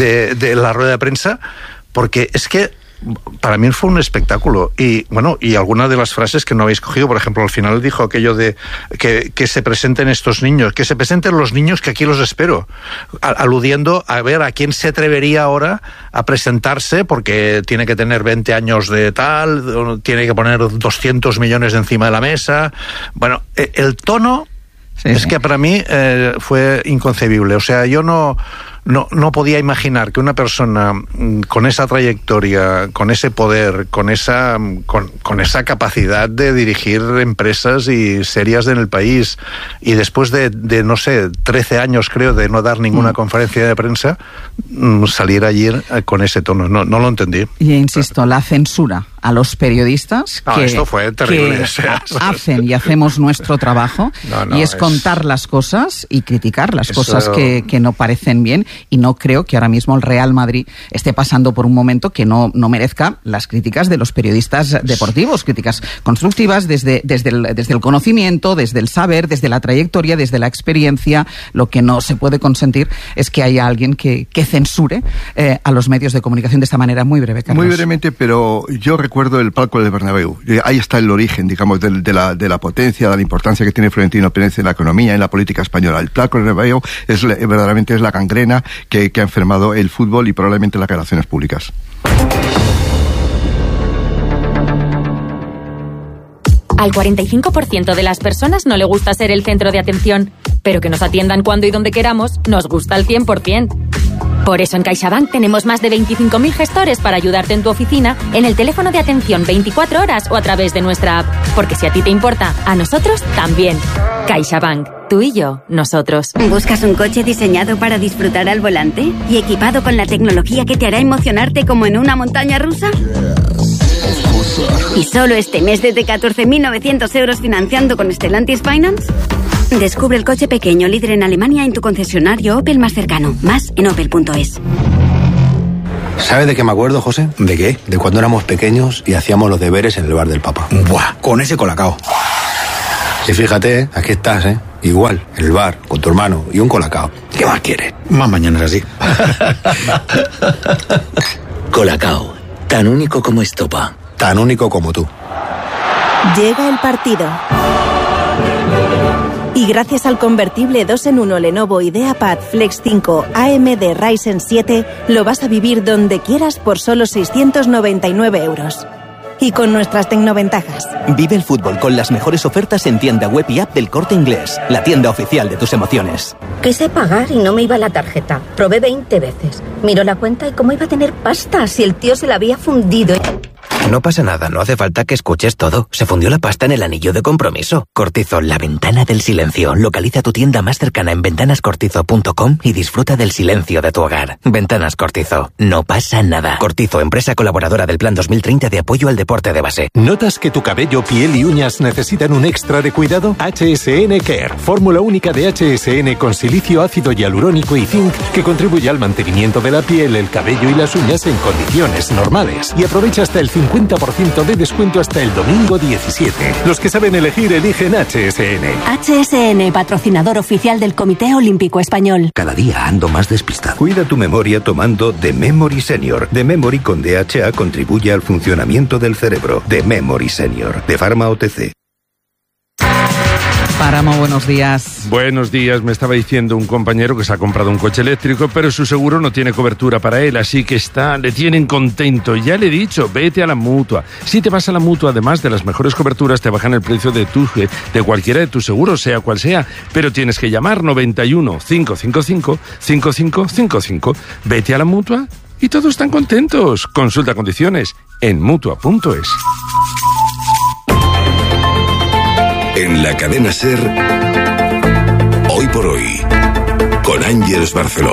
la rueda de prensa, porque es que para mí fue un espectáculo. Y bueno, y algunas de las frases que no habéis cogido, por ejemplo, al final dijo aquello de que se presenten estos niños, que se presenten los niños, que aquí los espero, aludiendo a ver a quién se atrevería ahora a presentarse, porque tiene que tener 20 años de tal, tiene que poner 200 millones encima de la mesa. Bueno, el tono es que para mí fue inconcebible. O sea, yo no podía imaginar que una persona con esa trayectoria, con ese poder, con esa capacidad de dirigir empresas y serias en el país, y después de no sé, 13 años creo de no dar ninguna conferencia de prensa, salir ayer con ese tono. No lo entendí. Y insisto, la censura a los periodistas esto fue terrible. Que hacen y hacemos nuestro trabajo, y es contar las cosas y criticar las cosas que no parecen bien, y no creo que ahora mismo el Real Madrid esté pasando por un momento que no merezca las críticas de los periodistas deportivos, críticas constructivas desde el conocimiento, desde el saber, desde la trayectoria, desde la experiencia. Lo que no se puede consentir es que haya alguien que censure a los medios de comunicación de esta manera. Muy breve, Carlos. Muy brevemente, pero yo recuerdo el palco del Bernabéu. Ahí está el origen, digamos, de la potencia, de la importancia que tiene Florentino Pérez en la economía, en la política española. El palco del Bernabéu verdaderamente es la gangrena que ha enfermado el fútbol y probablemente las relaciones públicas. Al 45% de las personas no le gusta ser el centro de atención, pero pero que nos atiendan cuando y donde queramos nos gusta al 100%. Por eso en CaixaBank tenemos más de 25.000 gestores para ayudarte en tu oficina, en el teléfono de atención 24 horas o a través de nuestra app. Porque si a ti te importa, a nosotros también. CaixaBank. Tú y yo, nosotros. ¿Buscas un coche diseñado para disfrutar al volante? ¿Y equipado con la tecnología que te hará emocionarte como en una montaña rusa? ¿Y solo este mes desde 14.900 euros financiando con Stellantis Finance? Descubre el coche pequeño líder en Alemania en tu concesionario Opel más cercano. Más en opel.es. ¿Sabes de qué me acuerdo, José? ¿De qué? De cuando éramos pequeños y hacíamos los deberes en el bar del Papa. ¡Buah! Con ese colacao. Y fíjate, aquí estás, ¿eh? Igual, en el bar, con tu hermano y un colacao. ¿Qué más quieres? Más mañanas así. Colacao. Tan único como Estopa. Tan único como tú. Llega el partido. Y gracias al convertible 2 en 1 Lenovo IdeaPad Flex 5 AMD Ryzen 7, lo vas a vivir donde quieras por solo 699 euros. Y con nuestras tecnoventajas. Vive el fútbol con las mejores ofertas en tienda web y app del Corte Inglés, la tienda oficial de tus emociones. Quise pagar y no me iba la tarjeta. Probé 20 veces. Miró la cuenta y cómo iba a tener pasta si el tío se la había fundido. No pasa nada, no hace falta que escuches todo. Se fundió la pasta en el anillo de compromiso. Cortizo, la ventana del silencio. Localiza tu tienda más cercana en ventanascortizo.com y disfruta del silencio de tu hogar. Ventanas Cortizo. No pasa nada. Cortizo, empresa colaboradora del Plan 2030 de apoyo al deporte de base. ¿Notas que tu cabello, piel y uñas necesitan un extra de cuidado? HSN Care. Fórmula única de HSN con silicio, ácido hialurónico y zinc que contribuye al mantenimiento de la piel, el cabello y las uñas en condiciones normales. Y aprovecha hasta el 50% de descuento hasta el domingo 17. Los que saben elegir, eligen HSN. HSN, patrocinador oficial del Comité Olímpico Español. Cada día ando más despistado. Cuida tu memoria tomando The Memory Senior. The Memory con DHA contribuye al funcionamiento del cerebro. The Memory Senior, de Pharma OTC. Páramo, buenos días. Buenos días, me estaba diciendo un compañero que se ha comprado un coche eléctrico, pero su seguro no tiene cobertura para él, así que le tienen contento. Ya le he dicho, vete a la Mutua. Si te vas a la Mutua, además de las mejores coberturas, te bajan el precio de cualquiera de tus seguros, sea cual sea, pero tienes que llamar 91 555 5555. Vete a la Mutua y todos están contentos. Consulta condiciones en Mutua.es. En la cadena SER, Hoy por Hoy, con Ángeles Barceló.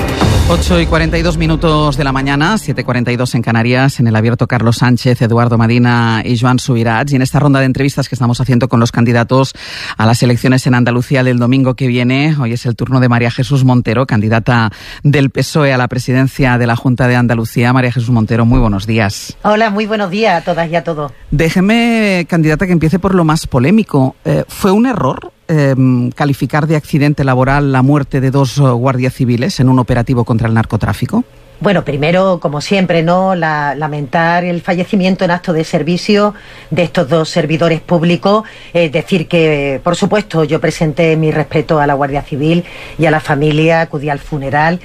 8:42 de la mañana, 7:42 en Canarias, en el abierto Carlos Sánchez, Eduardo Madina y Joan Subirats. Y en esta ronda de entrevistas que estamos haciendo con los candidatos a las elecciones en Andalucía del domingo que viene, hoy es el turno de María Jesús Montero, candidata del PSOE a la presidencia de la Junta de Andalucía. María Jesús Montero, muy buenos días. Hola, muy buenos días a todas y a todos. Déjeme, candidata, que empiece por lo más polémico. ¿Fue un error calificar de accidente laboral la muerte de 2 guardias civiles en un operativo contra el narcotráfico? Bueno, primero, como siempre, ¿no? Lamentar el fallecimiento en acto de servicio de estos 2 servidores públicos. Decir que, por supuesto, yo presenté mi respeto a la Guardia Civil y a la familia, acudí al funeral.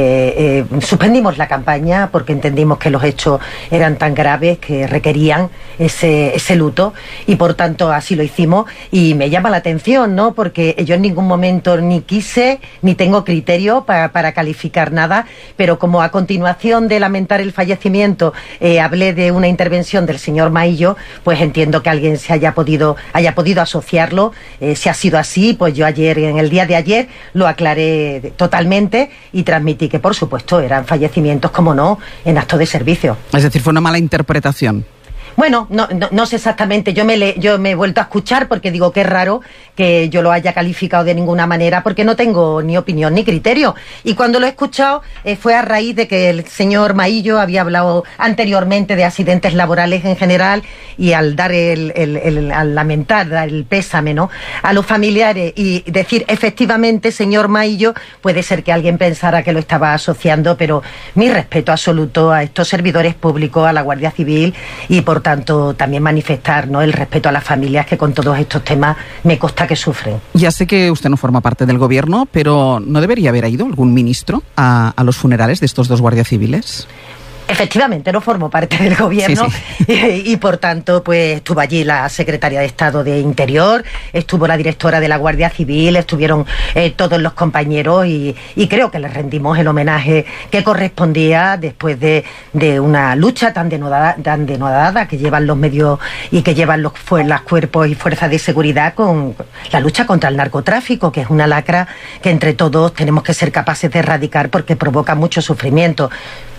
Suspendimos la campaña porque entendimos que los hechos eran tan graves que requerían ese luto y, por tanto, así lo hicimos. Y me llama la atención, ¿no? Porque yo en ningún momento ni quise ni tengo criterio para calificar nada, pero como a continuación de lamentar el fallecimiento hablé de una intervención del señor Maillo, pues entiendo que alguien haya podido asociarlo. Si ha sido así, pues yo en el día de ayer lo aclaré totalmente y transmití que, por supuesto, eran fallecimientos, como no, en acto de servicio. Es decir, fue una mala interpretación. Bueno, no sé exactamente, yo me he vuelto a escuchar porque digo que es raro que yo lo haya calificado de ninguna manera porque no tengo ni opinión ni criterio. Y cuando lo he escuchado fue a raíz de que el señor Maillo había hablado anteriormente de accidentes laborales en general y al dar al lamentar, dar el pésame, ¿no?, a los familiares y decir, efectivamente, señor Maillo, puede ser que alguien pensara que lo estaba asociando, pero mi respeto absoluto a estos servidores públicos, a la Guardia Civil y, por tanto, también manifestar, ¿no?, el respeto a las familias que con todos estos temas me consta que sufren. Ya sé que usted no forma parte del gobierno, pero ¿no debería haber ido algún ministro a los funerales de estos 2 guardias civiles? Efectivamente, no formó parte del gobierno, sí. Y por tanto, pues estuvo allí la secretaria de Estado de Interior, estuvo la directora de la Guardia Civil, estuvieron todos los compañeros y creo que les rendimos el homenaje que correspondía después de una lucha tan denodada que llevan los medios y que llevan los cuerpos y fuerzas de seguridad con la lucha contra el narcotráfico, que es una lacra que entre todos tenemos que ser capaces de erradicar porque provoca mucho sufrimiento.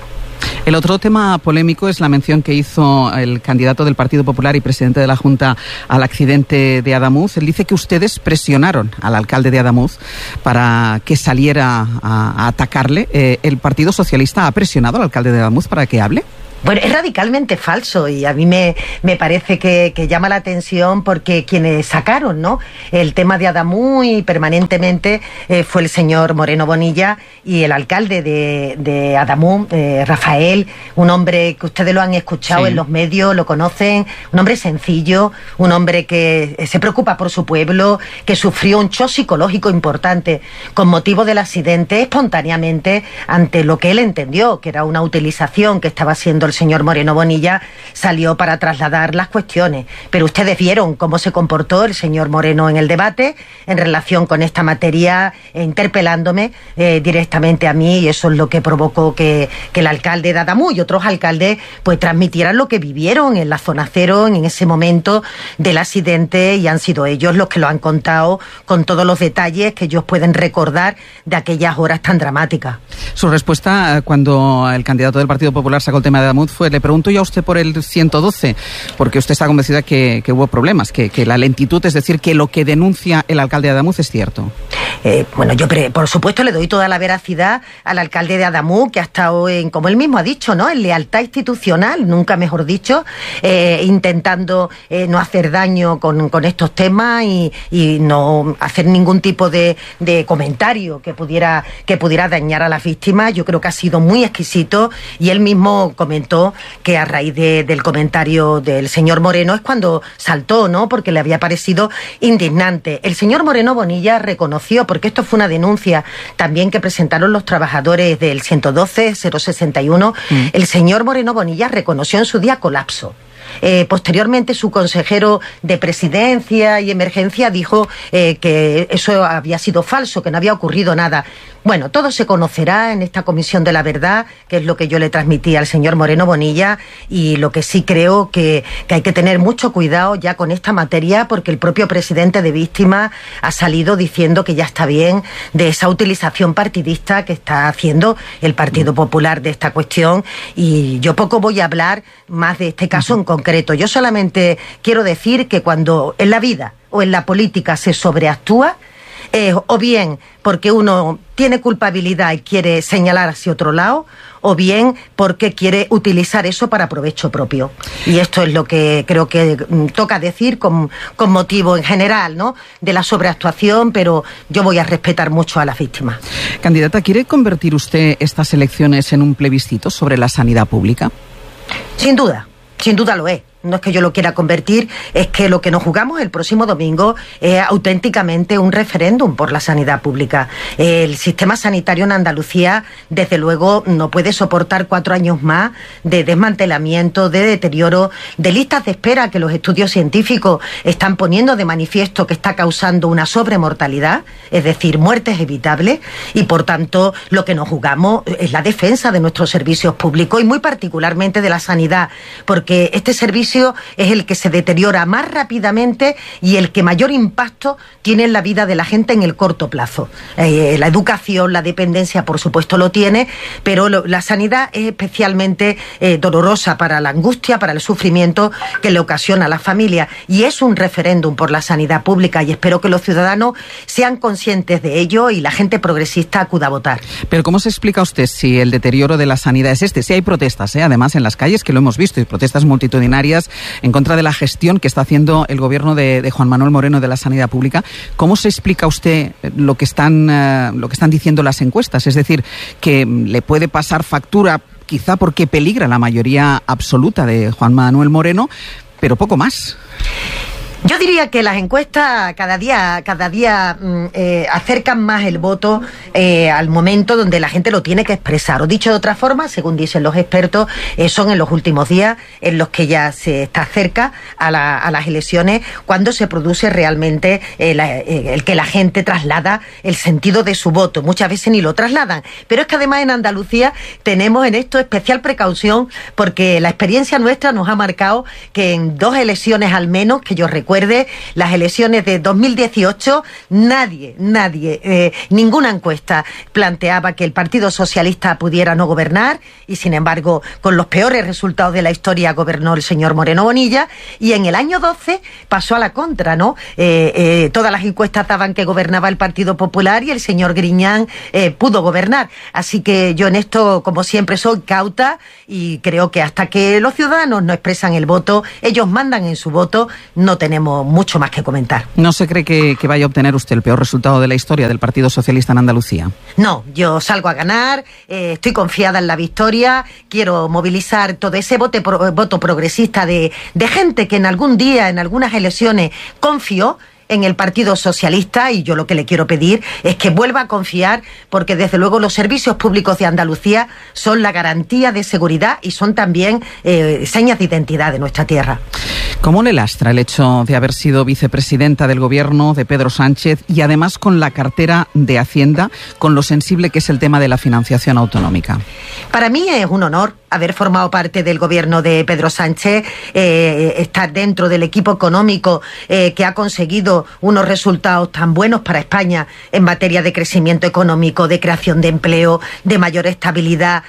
El otro tema polémico es la mención que hizo el candidato del Partido Popular y presidente de la Junta al accidente de Adamuz. Él dice que ustedes presionaron al alcalde de Adamuz para que saliera a atacarle. ¿El Partido Socialista ha presionado al alcalde de Adamuz para que hable? Bueno, es radicalmente falso y a mí me parece que llama la atención porque quienes sacaron, ¿no?, el tema de Adamuz y permanentemente fue el señor Moreno Bonilla y el alcalde de Adamuz, Rafael, un hombre que ustedes lo han escuchado en los medios, lo conocen, un hombre sencillo, un hombre que se preocupa por su pueblo, que sufrió un shock psicológico importante con motivo del accidente espontáneamente ante lo que él entendió, que era una utilización que estaba haciendo el señor Moreno Bonilla, salió para trasladar las cuestiones. Pero ustedes vieron cómo se comportó el señor Moreno en el debate en relación con esta materia, interpelándome directamente a mí, y eso es lo que provocó que el alcalde de Adamuz y otros alcaldes pues transmitieran lo que vivieron en la zona cero en ese momento del accidente, y han sido ellos los que lo han contado con todos los detalles que ellos pueden recordar de aquellas horas tan dramáticas. Su respuesta cuando el candidato del Partido Popular sacó el tema de Adamuz fue: le pregunto yo a usted por el 112, porque usted está convencida que hubo problemas, que la lentitud, es decir, que lo que denuncia el alcalde de Adamuz es cierto. Bueno, yo por supuesto le doy toda la veracidad al alcalde de Adamuz, que ha estado como él mismo ha dicho, ¿no?, en lealtad institucional, nunca mejor dicho, intentando no hacer daño con estos temas y no hacer ningún tipo de comentario que pudiera dañar a las víctimas. Yo creo que ha sido muy exquisito, y él mismo comentó que a raíz del comentario del señor Moreno es cuando saltó, ¿no?, porque le había parecido indignante. El señor Moreno Bonilla reconoció, porque esto fue una denuncia también que presentaron los trabajadores del 112, 061, el señor Moreno Bonilla reconoció en su día colapso. Posteriormente su consejero de Presidencia y Emergencia dijo que eso había sido falso, que no había ocurrido nada. Bueno, todo se conocerá en esta Comisión de la Verdad, que es lo que yo le transmití al señor Moreno Bonilla, y lo que sí creo que hay que tener mucho cuidado ya con esta materia, porque el propio presidente de Víctimas ha salido diciendo que ya está bien de esa utilización partidista que está haciendo el Partido Popular de esta cuestión, y yo poco voy a hablar más de este caso en concreto. Yo solamente quiero decir que cuando en la vida o en la política se sobreactúa, o bien porque uno tiene culpabilidad y quiere señalar hacia otro lado, o bien porque quiere utilizar eso para provecho propio. Y esto es lo que creo que toca decir con motivo en general, ¿no?, de la sobreactuación, pero yo voy a respetar mucho a las víctimas. Candidata, ¿quiere convertir usted estas elecciones en un plebiscito sobre la sanidad pública? Sin duda lo es. No es que yo lo quiera convertir, es que lo que nos jugamos el próximo domingo es auténticamente un referéndum por la sanidad pública. El sistema sanitario en Andalucía, desde luego, no puede soportar 4 años más de desmantelamiento, de deterioro, de listas de espera que los estudios científicos están poniendo de manifiesto que está causando una sobremortalidad, es decir, muertes evitables, y por tanto lo que nos jugamos es la defensa de nuestros servicios públicos y muy particularmente de la sanidad, porque este servicio es el que se deteriora más rápidamente y el que mayor impacto tiene en la vida de la gente en el corto plazo. La educación, la dependencia, por supuesto, lo tiene, pero la sanidad es especialmente dolorosa para la angustia, para el sufrimiento que le ocasiona a la familia, y es un referéndum por la sanidad pública, y espero que los ciudadanos sean conscientes de ello y la gente progresista acuda a votar. Pero ¿cómo se explica usted si el deterioro de la sanidad es este? Si hay protestas, además en las calles, que lo hemos visto, y protestas multitudinarias en contra de la gestión que está haciendo el gobierno de Juan Manuel Moreno de la sanidad pública. ¿Cómo se explica usted lo que están diciendo las encuestas? Es decir, que le puede pasar factura quizá porque peligra la mayoría absoluta de Juan Manuel Moreno, pero poco más. Yo diría que las encuestas cada día acercan más el voto al momento donde la gente lo tiene que expresar. O dicho de otra forma, según dicen los expertos, son en los últimos días en los que ya se está cerca a las elecciones, cuando se produce realmente el que la gente traslada el sentido de su voto. Muchas veces ni lo trasladan. Pero es que además en Andalucía tenemos en esto especial precaución, porque la experiencia nuestra nos ha marcado que en 2 elecciones al menos, que yo recuerde, las elecciones de 2018, ninguna encuesta planteaba que el Partido Socialista pudiera no gobernar, y sin embargo, con los peores resultados de la historia gobernó el señor Moreno Bonilla, y en el año 12 pasó a la contra, ¿no? Todas las encuestas daban que gobernaba el Partido Popular y el señor Griñán pudo gobernar. Así que yo en esto, como siempre, soy cauta, y creo que hasta que los ciudadanos no expresan el voto, ellos mandan en su voto, no tenemos mucho más que comentar. ¿No se cree que vaya a obtener usted el peor resultado de la historia del Partido Socialista en Andalucía? No, yo salgo a ganar, estoy confiada en la victoria, quiero movilizar todo ese voto progresista de gente que en algún día, en algunas elecciones, confió en el Partido Socialista, y yo lo que le quiero pedir es que vuelva a confiar, porque desde luego los servicios públicos de Andalucía son la garantía de seguridad y son también señas de identidad de nuestra tierra. ¿Cómo le lastra el hecho de haber sido vicepresidenta del gobierno de Pedro Sánchez y además con la cartera de Hacienda, con lo sensible que es el tema de la financiación autonómica? Para mí es un honor haber formado parte del gobierno de Pedro Sánchez, estar dentro del equipo económico que ha conseguido unos resultados tan buenos para España en materia de crecimiento económico, de creación de empleo, de mayor estabilidad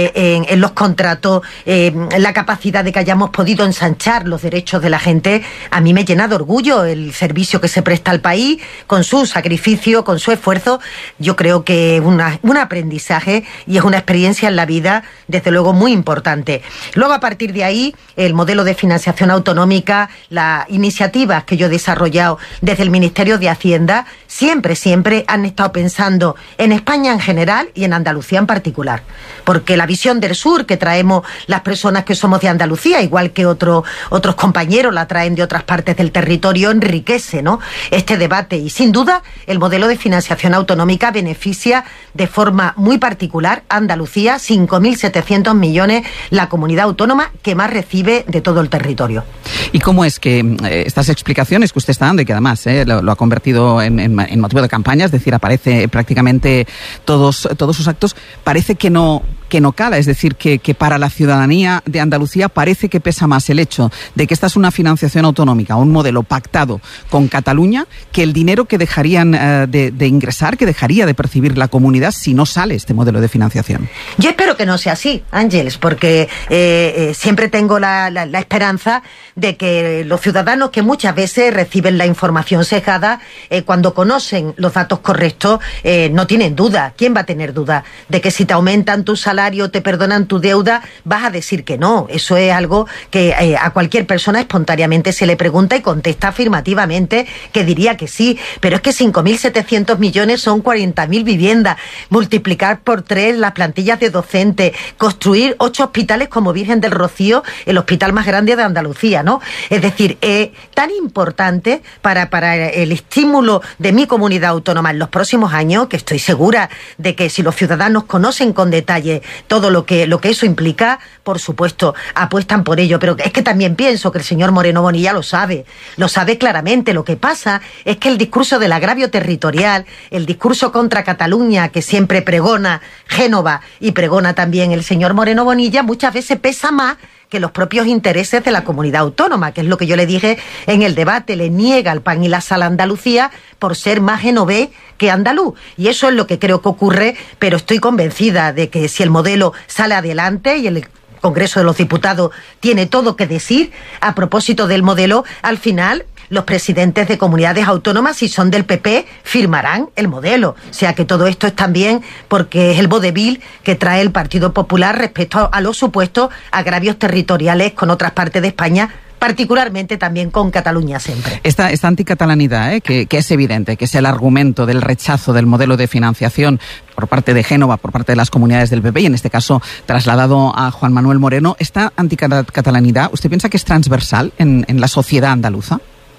en los contratos, la capacidad de que hayamos podido ensanchar los derechos de la gente. A mí me llena de orgullo el servicio que se presta al país, con su sacrificio, con su esfuerzo. Yo creo que es un aprendizaje y es una experiencia en la vida, desde luego, muy importante. Luego, a partir de ahí, el modelo de financiación autonómica, las iniciativas que yo he desarrollado desde el Ministerio de Hacienda, siempre han estado pensando en España en general y en Andalucía en particular. Porque la visión del sur que traemos las personas que somos de Andalucía, igual que otros compañeros la traen de otras partes del territorio, enriquece, ¿no?, este debate. Y sin duda, el modelo de financiación autonómica beneficia de forma muy particular a Andalucía, 5.700 millones, la comunidad autónoma que más recibe de todo el territorio. ¿Y cómo es que estas explicaciones que usted está dando, y que además lo ha convertido en motivo de campaña, es decir, aparece prácticamente todos sus actos, parece que no cala? Es decir, que para la ciudadanía de Andalucía parece que pesa más el hecho de que esta es una financiación autonómica, un modelo pactado con Cataluña, que el dinero que dejarían de ingresar, que dejaría de percibir la comunidad si no sale este modelo de financiación. Yo espero que no sea así, Ángeles, porque siempre tengo la esperanza de que los ciudadanos, que muchas veces reciben la información sesgada, cuando conocen los datos correctos, no tienen duda. ¿Quién va a tener duda de que si te aumentan tu salario, te perdonan tu deuda, vas a decir que no? Eso es algo que a cualquier persona espontáneamente se le pregunta y contesta afirmativamente que diría que sí. Pero es que 5.700 millones son 40.000 viviendas, multiplicar por 3 las plantillas de docentes, construir 8 hospitales como Virgen del Rocío, el hospital más grande de Andalucía, ¿no? Es decir, tan importante para el estímulo de mi comunidad autónoma en los próximos años, que estoy segura de que si los ciudadanos conocen con detalle todo lo que eso implica, por supuesto, apuestan por ello. Pero es que también pienso que el señor Moreno Bonilla lo sabe claramente. Lo que pasa es que el discurso del agravio territorial, el discurso contra Cataluña, que siempre pregona Génova y pregona también el señor Moreno Bonilla, muchas veces pesa más que los propios intereses de la comunidad autónoma, que es lo que yo le dije en el debate. Le niega el pan y la sal a Andalucía por ser más genovés que andaluz. Y eso es lo que creo que ocurre, pero estoy convencida de que si el modelo sale adelante y el Congreso de los Diputados tiene todo que decir a propósito del modelo, al final los presidentes de comunidades autónomas, si son del PP, firmarán el modelo. O sea que todo esto es también porque es el vodevil que trae el Partido Popular respecto a los supuestos agravios territoriales con otras partes de España, particularmente también con Cataluña siempre. Esta anticatalanidad, que es evidente, que es el argumento del rechazo del modelo de financiación por parte de Génova, por parte de las comunidades del PP, y en este caso trasladado a Juan Manuel Moreno, ¿esta anticatalanidad usted piensa que es transversal en la sociedad andaluza?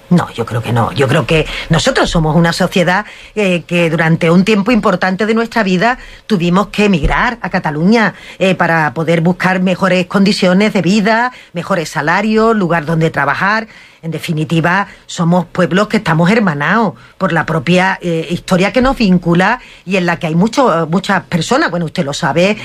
No, yo creo que no. Yo creo que nosotros somos una sociedad que durante un tiempo importante de nuestra vida tuvimos que emigrar a Cataluña para poder buscar mejores condiciones de vida, mejores salarios, lugar donde trabajar. En definitiva, somos pueblos que estamos hermanados por la propia historia que nos vincula y en la que hay muchas personas, bueno, usted lo sabe,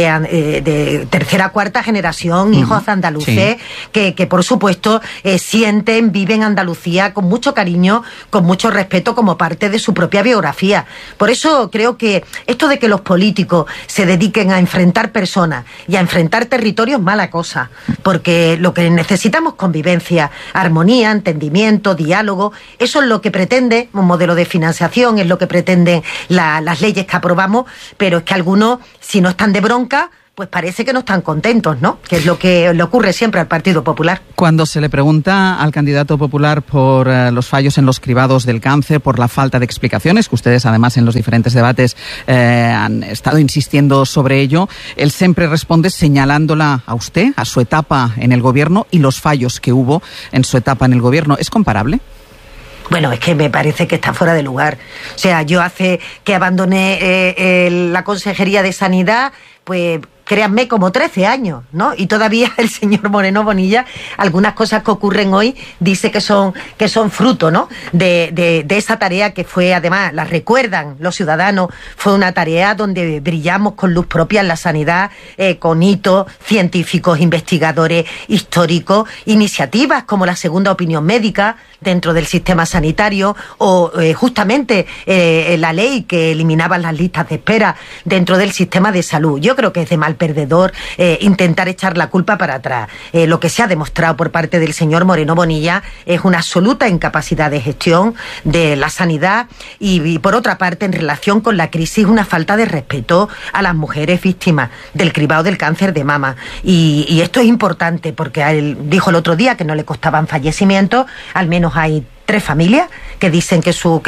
de tercera, cuarta generación, hijos andaluces, sí, que por supuesto sienten, viven Andalucía con mucho cariño, con mucho respeto como parte de su propia biografía. Por eso creo que esto de que los políticos se dediquen a enfrentar personas y a enfrentar territorios es mala cosa, porque lo que necesitamos es convivencia, armonía, entendimiento, diálogo. Eso es lo que pretende un modelo de financiación, es lo que pretenden las leyes que aprobamos, pero es que algunos, si no están de bronca, pues parece que no están contentos, ¿no? Que es lo que le ocurre siempre al Partido Popular. Cuando se le pregunta al candidato popular por los fallos en los cribados del cáncer, por la falta de explicaciones, que ustedes además en los diferentes debates han estado insistiendo sobre ello, él siempre responde señalándola a usted, a su etapa en el gobierno y los fallos que hubo en su etapa en el gobierno. ¿Es comparable? Bueno, es que me parece que está fuera de lugar. O sea, yo hace que abandoné la Consejería de Sanidad, pues créanme, como 13 años, ¿no? Y todavía el señor Moreno Bonilla, algunas cosas que ocurren hoy, dice que son fruto, ¿no? De esa tarea que fue, además, la recuerdan los ciudadanos, fue una tarea donde brillamos con luz propia en la sanidad, con hitos científicos, investigadores, históricos, iniciativas como la segunda opinión médica dentro del sistema sanitario o justamente la ley que eliminaba las listas de espera dentro del sistema de salud. Yo creo que es de mal perdedor intentar echar la culpa para atrás. Lo que se ha demostrado por parte del señor Moreno Bonilla es una absoluta incapacidad de gestión de la sanidad y por otra parte, en relación con la crisis, una falta de respeto a las mujeres víctimas del cribado del cáncer de mama. Y esto es importante porque él dijo el otro día que no le costaban fallecimientos, al menos hay 3 familias que dicen que su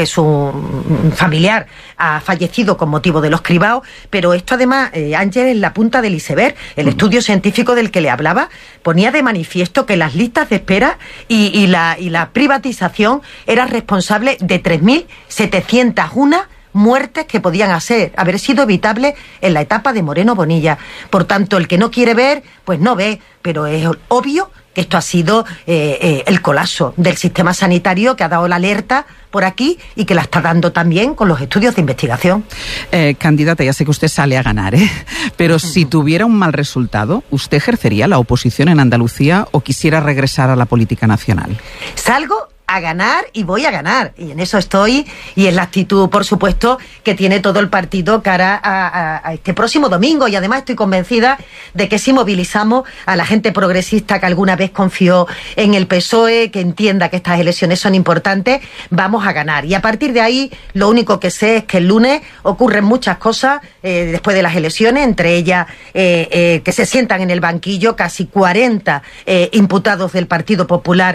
familiar ha fallecido con motivo de los cribados, pero esto además, Ángel, es la punta del iceberg. El estudio científico del que le hablaba ponía de manifiesto que las listas de espera y la privatización era responsable de 3.701 muertes que podían haber sido evitables en la etapa de Moreno Bonilla. Por tanto, el que no quiere ver, pues no ve, pero es obvio que esto ha sido el colapso del sistema sanitario que ha dado la alerta por aquí y que la está dando también con los estudios de investigación. Candidata, ya sé que usted sale a ganar, pero si tuviera un mal resultado, ¿usted ejercería la oposición en Andalucía o quisiera regresar a la política nacional? Salgo a ganar y voy a ganar, y en eso estoy, y es la actitud, por supuesto, que tiene todo el partido cara a este próximo domingo, y además estoy convencida de que si movilizamos a la gente progresista que alguna vez confió en el PSOE, que entienda que estas elecciones son importantes, vamos a ganar. Y a partir de ahí, lo único que sé es que el lunes ocurren muchas cosas después de las elecciones, entre ellas que se sientan en el banquillo casi 40 imputados del Partido Popular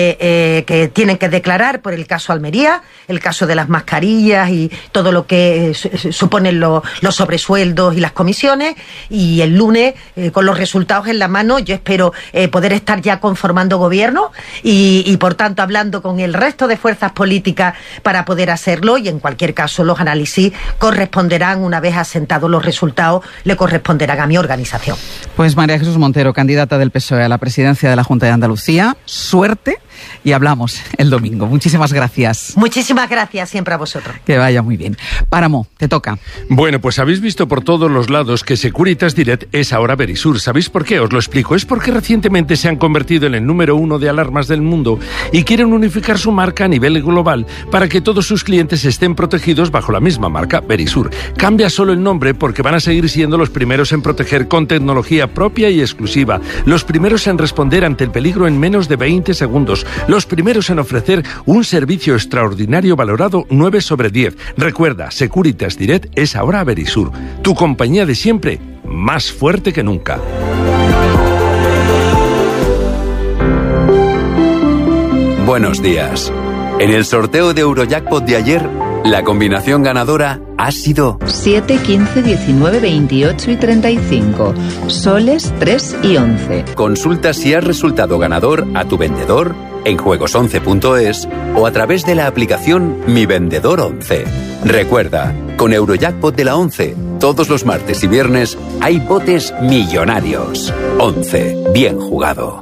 que tienen que declarar por el caso Almería, el caso de las mascarillas y todo lo que suponen los sobresueldos y las comisiones, y el lunes, con los resultados en la mano, yo espero poder estar ya conformando gobierno y por tanto hablando con el resto de fuerzas políticas para poder hacerlo, y en cualquier caso los análisis corresponderán, una vez asentados los resultados, le corresponderán a mi organización. Pues María Jesús Montero, candidata del PSOE a la presidencia de la Junta de Andalucía, suerte y hablamos el domingo. Muchísimas gracias. Muchísimas gracias siempre a vosotros. Que vaya muy bien. Páramo, te toca. Bueno, pues habéis visto por todos los lados que Securitas Direct es ahora Verisur. ¿Sabéis por qué? Os lo explico. Es porque recientemente se han convertido en el número 1 de alarmas del mundo y quieren unificar su marca a nivel global para que todos sus clientes estén protegidos bajo la misma marca, Verisur. Cambia solo el nombre porque van a seguir siendo los primeros en proteger con tecnología propia y exclusiva, los primeros en responder ante el peligro en menos de 20 segundos, los primeros en ofrecer un servicio extraordinario valorado 9 sobre 10. Recuerda, Securitas Direct es ahora Verisur, tu compañía de siempre, más fuerte que nunca. Buenos días. En el sorteo de Eurojackpot de ayer, la combinación ganadora ha sido 7, 15, 19, 28 y 35. Soles 3 y 11. Consulta si has resultado ganador a tu vendedor en juegos11.es o a través de la aplicación Mi Vendedor 11. Recuerda, con Eurojackpot de la 11, todos los martes y viernes hay botes millonarios. 11. Bien jugado.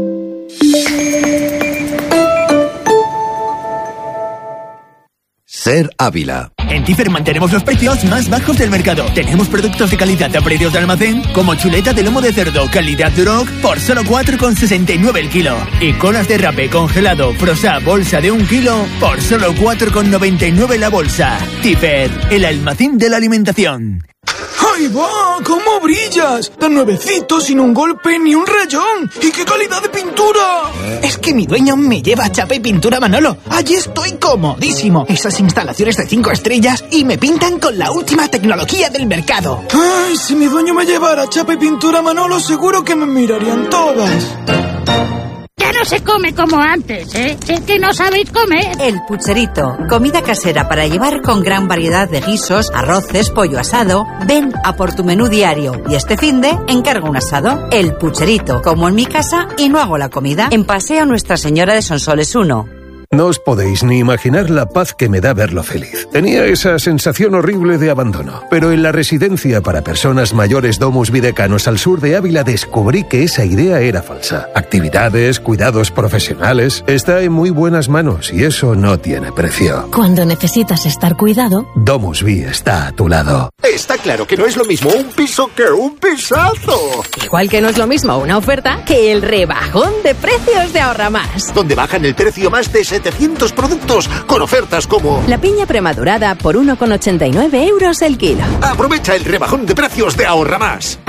Ser Ávila. En Tifer mantenemos los precios más bajos del mercado. Tenemos productos de calidad a precios de almacén, como chuleta de lomo de cerdo calidad Duroc por solo 4,69 el kilo. Y colas de rape congelado Frosá bolsa de 1 kilo por solo 4,99 la bolsa. Tifer, el almacén de la alimentación. ¡Ahí va! ¿Cómo brillas? Tan nuevecito, sin un golpe ni un rayón. ¡Y qué calidad de pintura! Es que mi dueño me lleva a Chapa y Pintura Manolo. Allí estoy comodísimo. Esas instalaciones de 5 estrellas y me pintan con la última tecnología del mercado. ¡Ay! Si mi dueño me llevara a Chapa y Pintura Manolo, seguro que me mirarían todas. Ya no se come como antes, ¿eh? Es que no sabéis comer. El Pucherito, comida casera para llevar con gran variedad de guisos, arroces, pollo asado. Ven a por tu menú diario y este finde encarga un asado. El Pucherito, como en mi casa y no hago la comida. En Paseo Nuestra Señora de Sonsoles 1. No os podéis ni imaginar la paz que me da verlo feliz. Tenía esa sensación horrible de abandono. Pero en la residencia para personas mayores Domus Videcanos al sur de Ávila descubrí que esa idea era falsa. Actividades, cuidados profesionales, está en muy buenas manos y eso no tiene precio. Cuando necesitas estar cuidado, Domus Vi está a tu lado. Está claro que no es lo mismo un piso que un pisazo. Igual que no es lo mismo una oferta que el rebajón de precios de Ahorra Más. Donde bajan el precio más de 700 productos con ofertas como... La piña premadurada por 1,89 euros el kilo. Aprovecha el rebajón de precios de Ahorra Más.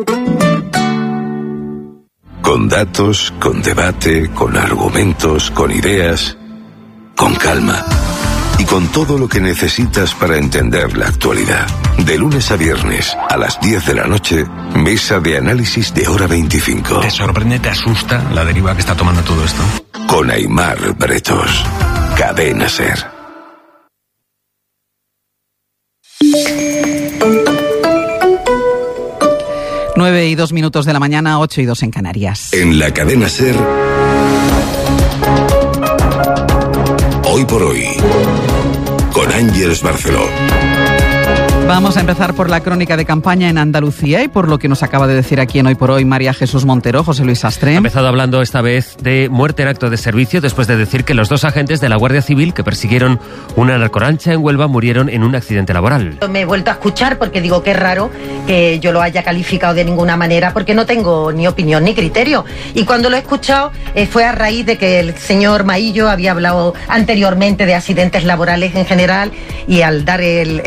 Con datos, con debate, con argumentos, con ideas, con calma. Y con todo lo que necesitas para entender la actualidad. De lunes a viernes, a las 10 de la noche, mesa de análisis de Hora 25. ¿Te sorprende, te asusta la deriva que está tomando todo esto? Con Aimar Bretos. Cadena SER. Nueve y 2 minutos de la mañana, 8 y 2 en Canarias. En la Cadena SER. Hoy por hoy. Con Ángeles Barceló. Vamos a empezar por la crónica de campaña en Andalucía y por lo que nos acaba de decir aquí en Hoy por Hoy María Jesús Montero. José Luis Sastre. Ha empezado hablando esta vez de muerte en acto de servicio después de decir que los 2 agentes de la Guardia Civil que persiguieron una narcolancha en Huelva murieron en un accidente laboral. Me he vuelto a escuchar porque digo que es raro que yo lo haya calificado de ninguna manera porque no tengo ni opinión ni criterio. Y cuando lo he escuchado fue a raíz de que el señor Maillo había hablado anteriormente de accidentes laborales en general y al dar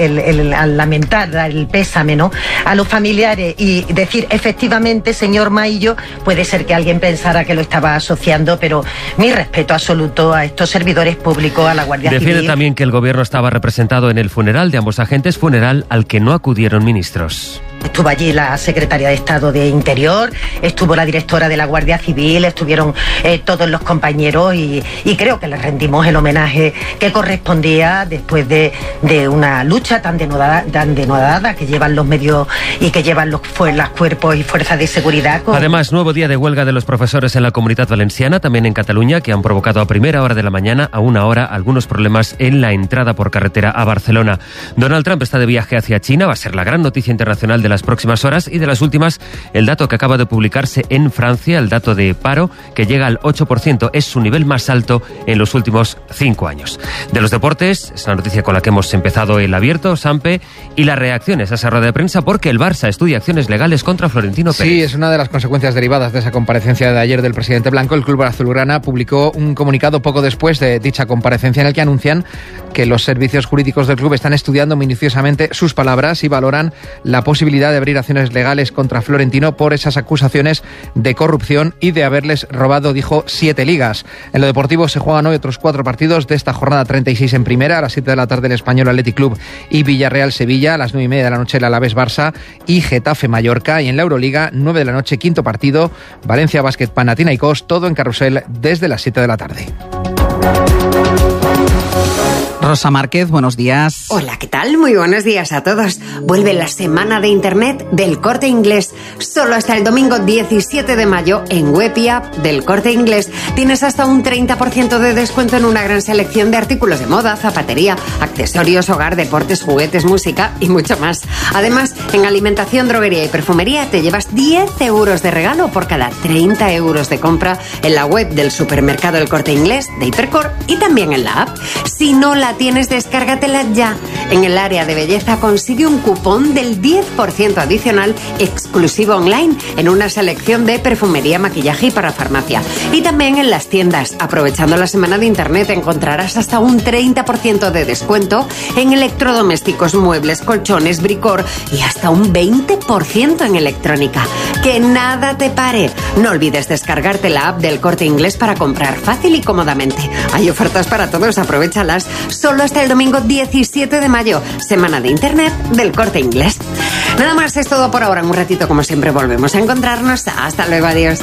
al lamentar, dar el pésame, ¿no?, a los familiares y decir efectivamente, señor Maillo, puede ser que alguien pensara que lo estaba asociando, pero mi respeto absoluto a estos servidores públicos, a la Guardia Civil. Defiende también que el gobierno estaba representado en el funeral de ambos agentes, funeral al que no acudieron ministros. Estuvo allí la secretaria de Estado de Interior, estuvo la directora de la Guardia Civil, estuvieron todos los compañeros y creo que les rendimos el homenaje que correspondía después de una lucha tan denodada que llevan los medios y que llevan los cuerpos y fuerzas de seguridad. Además, nuevo día de huelga de los profesores en la Comunitat Valenciana, también en Cataluña, que han provocado a primera hora de la mañana, a una hora, algunos problemas en la entrada por carretera a Barcelona. Donald Trump está de viaje hacia China, va a ser la gran noticia internacional de las próximas horas y de las últimas, el dato que acaba de publicarse en Francia, el dato de paro, que llega al 8%, es su nivel más alto en los últimos 5 años. De los deportes, es la noticia con la que hemos empezado el abierto, Sampe, y las reacciones a esa rueda de prensa porque el Barça estudia acciones legales contra Florentino Pérez. Sí, es una de las consecuencias derivadas de esa comparecencia de ayer del presidente blanco. El club azulgrana publicó un comunicado poco después de dicha comparecencia en el que anuncian que los servicios jurídicos del club están estudiando minuciosamente sus palabras y valoran la posibilidad de abrir acciones legales contra Florentino por esas acusaciones de corrupción y de haberles robado, dijo, 7 ligas. En lo deportivo se juegan hoy otros 4 partidos de esta jornada 36 en primera. A las 7 de la tarde el Español Athletic Club y Villarreal-Sevilla. A las 9:30 de la noche el Alavés-Barça y Getafe-Mallorca. Y en la Euroliga, 9 de la noche, quinto partido, Valencia Basket Panathinaikos, todo en carrusel desde las 7 de la tarde. Rosa Márquez, buenos días. Hola, ¿qué tal? Muy buenos días a todos. Vuelve la semana de Internet del Corte Inglés. Solo hasta el domingo 17 de mayo en web y app del Corte Inglés tienes hasta un 30% de descuento en una gran selección de artículos de moda, zapatería, accesorios, hogar, deportes, juguetes, música y mucho más. Además, en alimentación, droguería y perfumería te llevas 10 euros de regalo por cada 30 euros de compra en la web del supermercado El Corte Inglés de Hipercor y también en la app. Si no la tienes, descárgatela ya. En el área de belleza consigue un cupón del 10% adicional exclusivo online en una selección de perfumería, maquillaje y parafarmacia. Y también en las tiendas. Aprovechando la semana de Internet encontrarás hasta un 30% de descuento en electrodomésticos, muebles, colchones, bricor y hasta un 20% en electrónica. Que nada te pare. No olvides descargarte la app del Corte Inglés para comprar fácil y cómodamente. Hay ofertas para todos, aprovéchalas. Solo hasta el domingo 17 de mayo, semana de Internet del Corte Inglés. Nada más, es todo por ahora. En un ratito, como siempre, volvemos a encontrarnos. Hasta luego, adiós.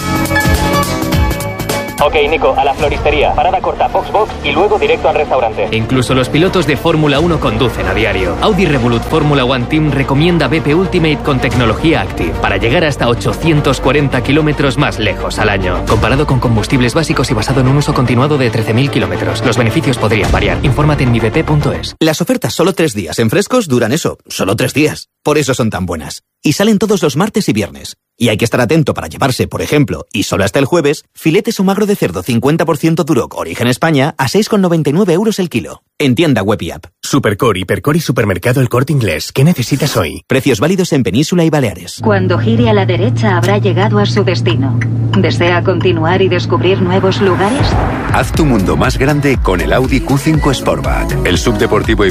Ok, Nico, a la floristería. Parada corta, box y luego directo al restaurante. Incluso los pilotos de Fórmula 1 conducen a diario. Audi Revolut Fórmula One Team recomienda BP Ultimate con tecnología Active para llegar hasta 840 kilómetros más lejos al año. Comparado con combustibles básicos y basado en un uso continuado de 13.000 kilómetros. Los beneficios podrían variar. Infórmate en mibp.es. Las ofertas solo 3 días en Frescos duran eso, solo 3 días. Por eso son tan buenas. Y salen todos los martes y viernes. Y hay que estar atento para llevarse, por ejemplo, y solo hasta el jueves, filetes o magro de cerdo 50% Duroc Origen España a 6,99 euros el kilo. En tienda web y app. Supercor, Hipercor y Supermercado El Corte Inglés. ¿Qué necesitas hoy? Precios válidos en Península y Baleares. Cuando gire a la derecha habrá llegado a su destino. ¿Desea continuar y descubrir nuevos lugares? Haz tu mundo más grande con el Audi Q5 Sportback, el subdeportivo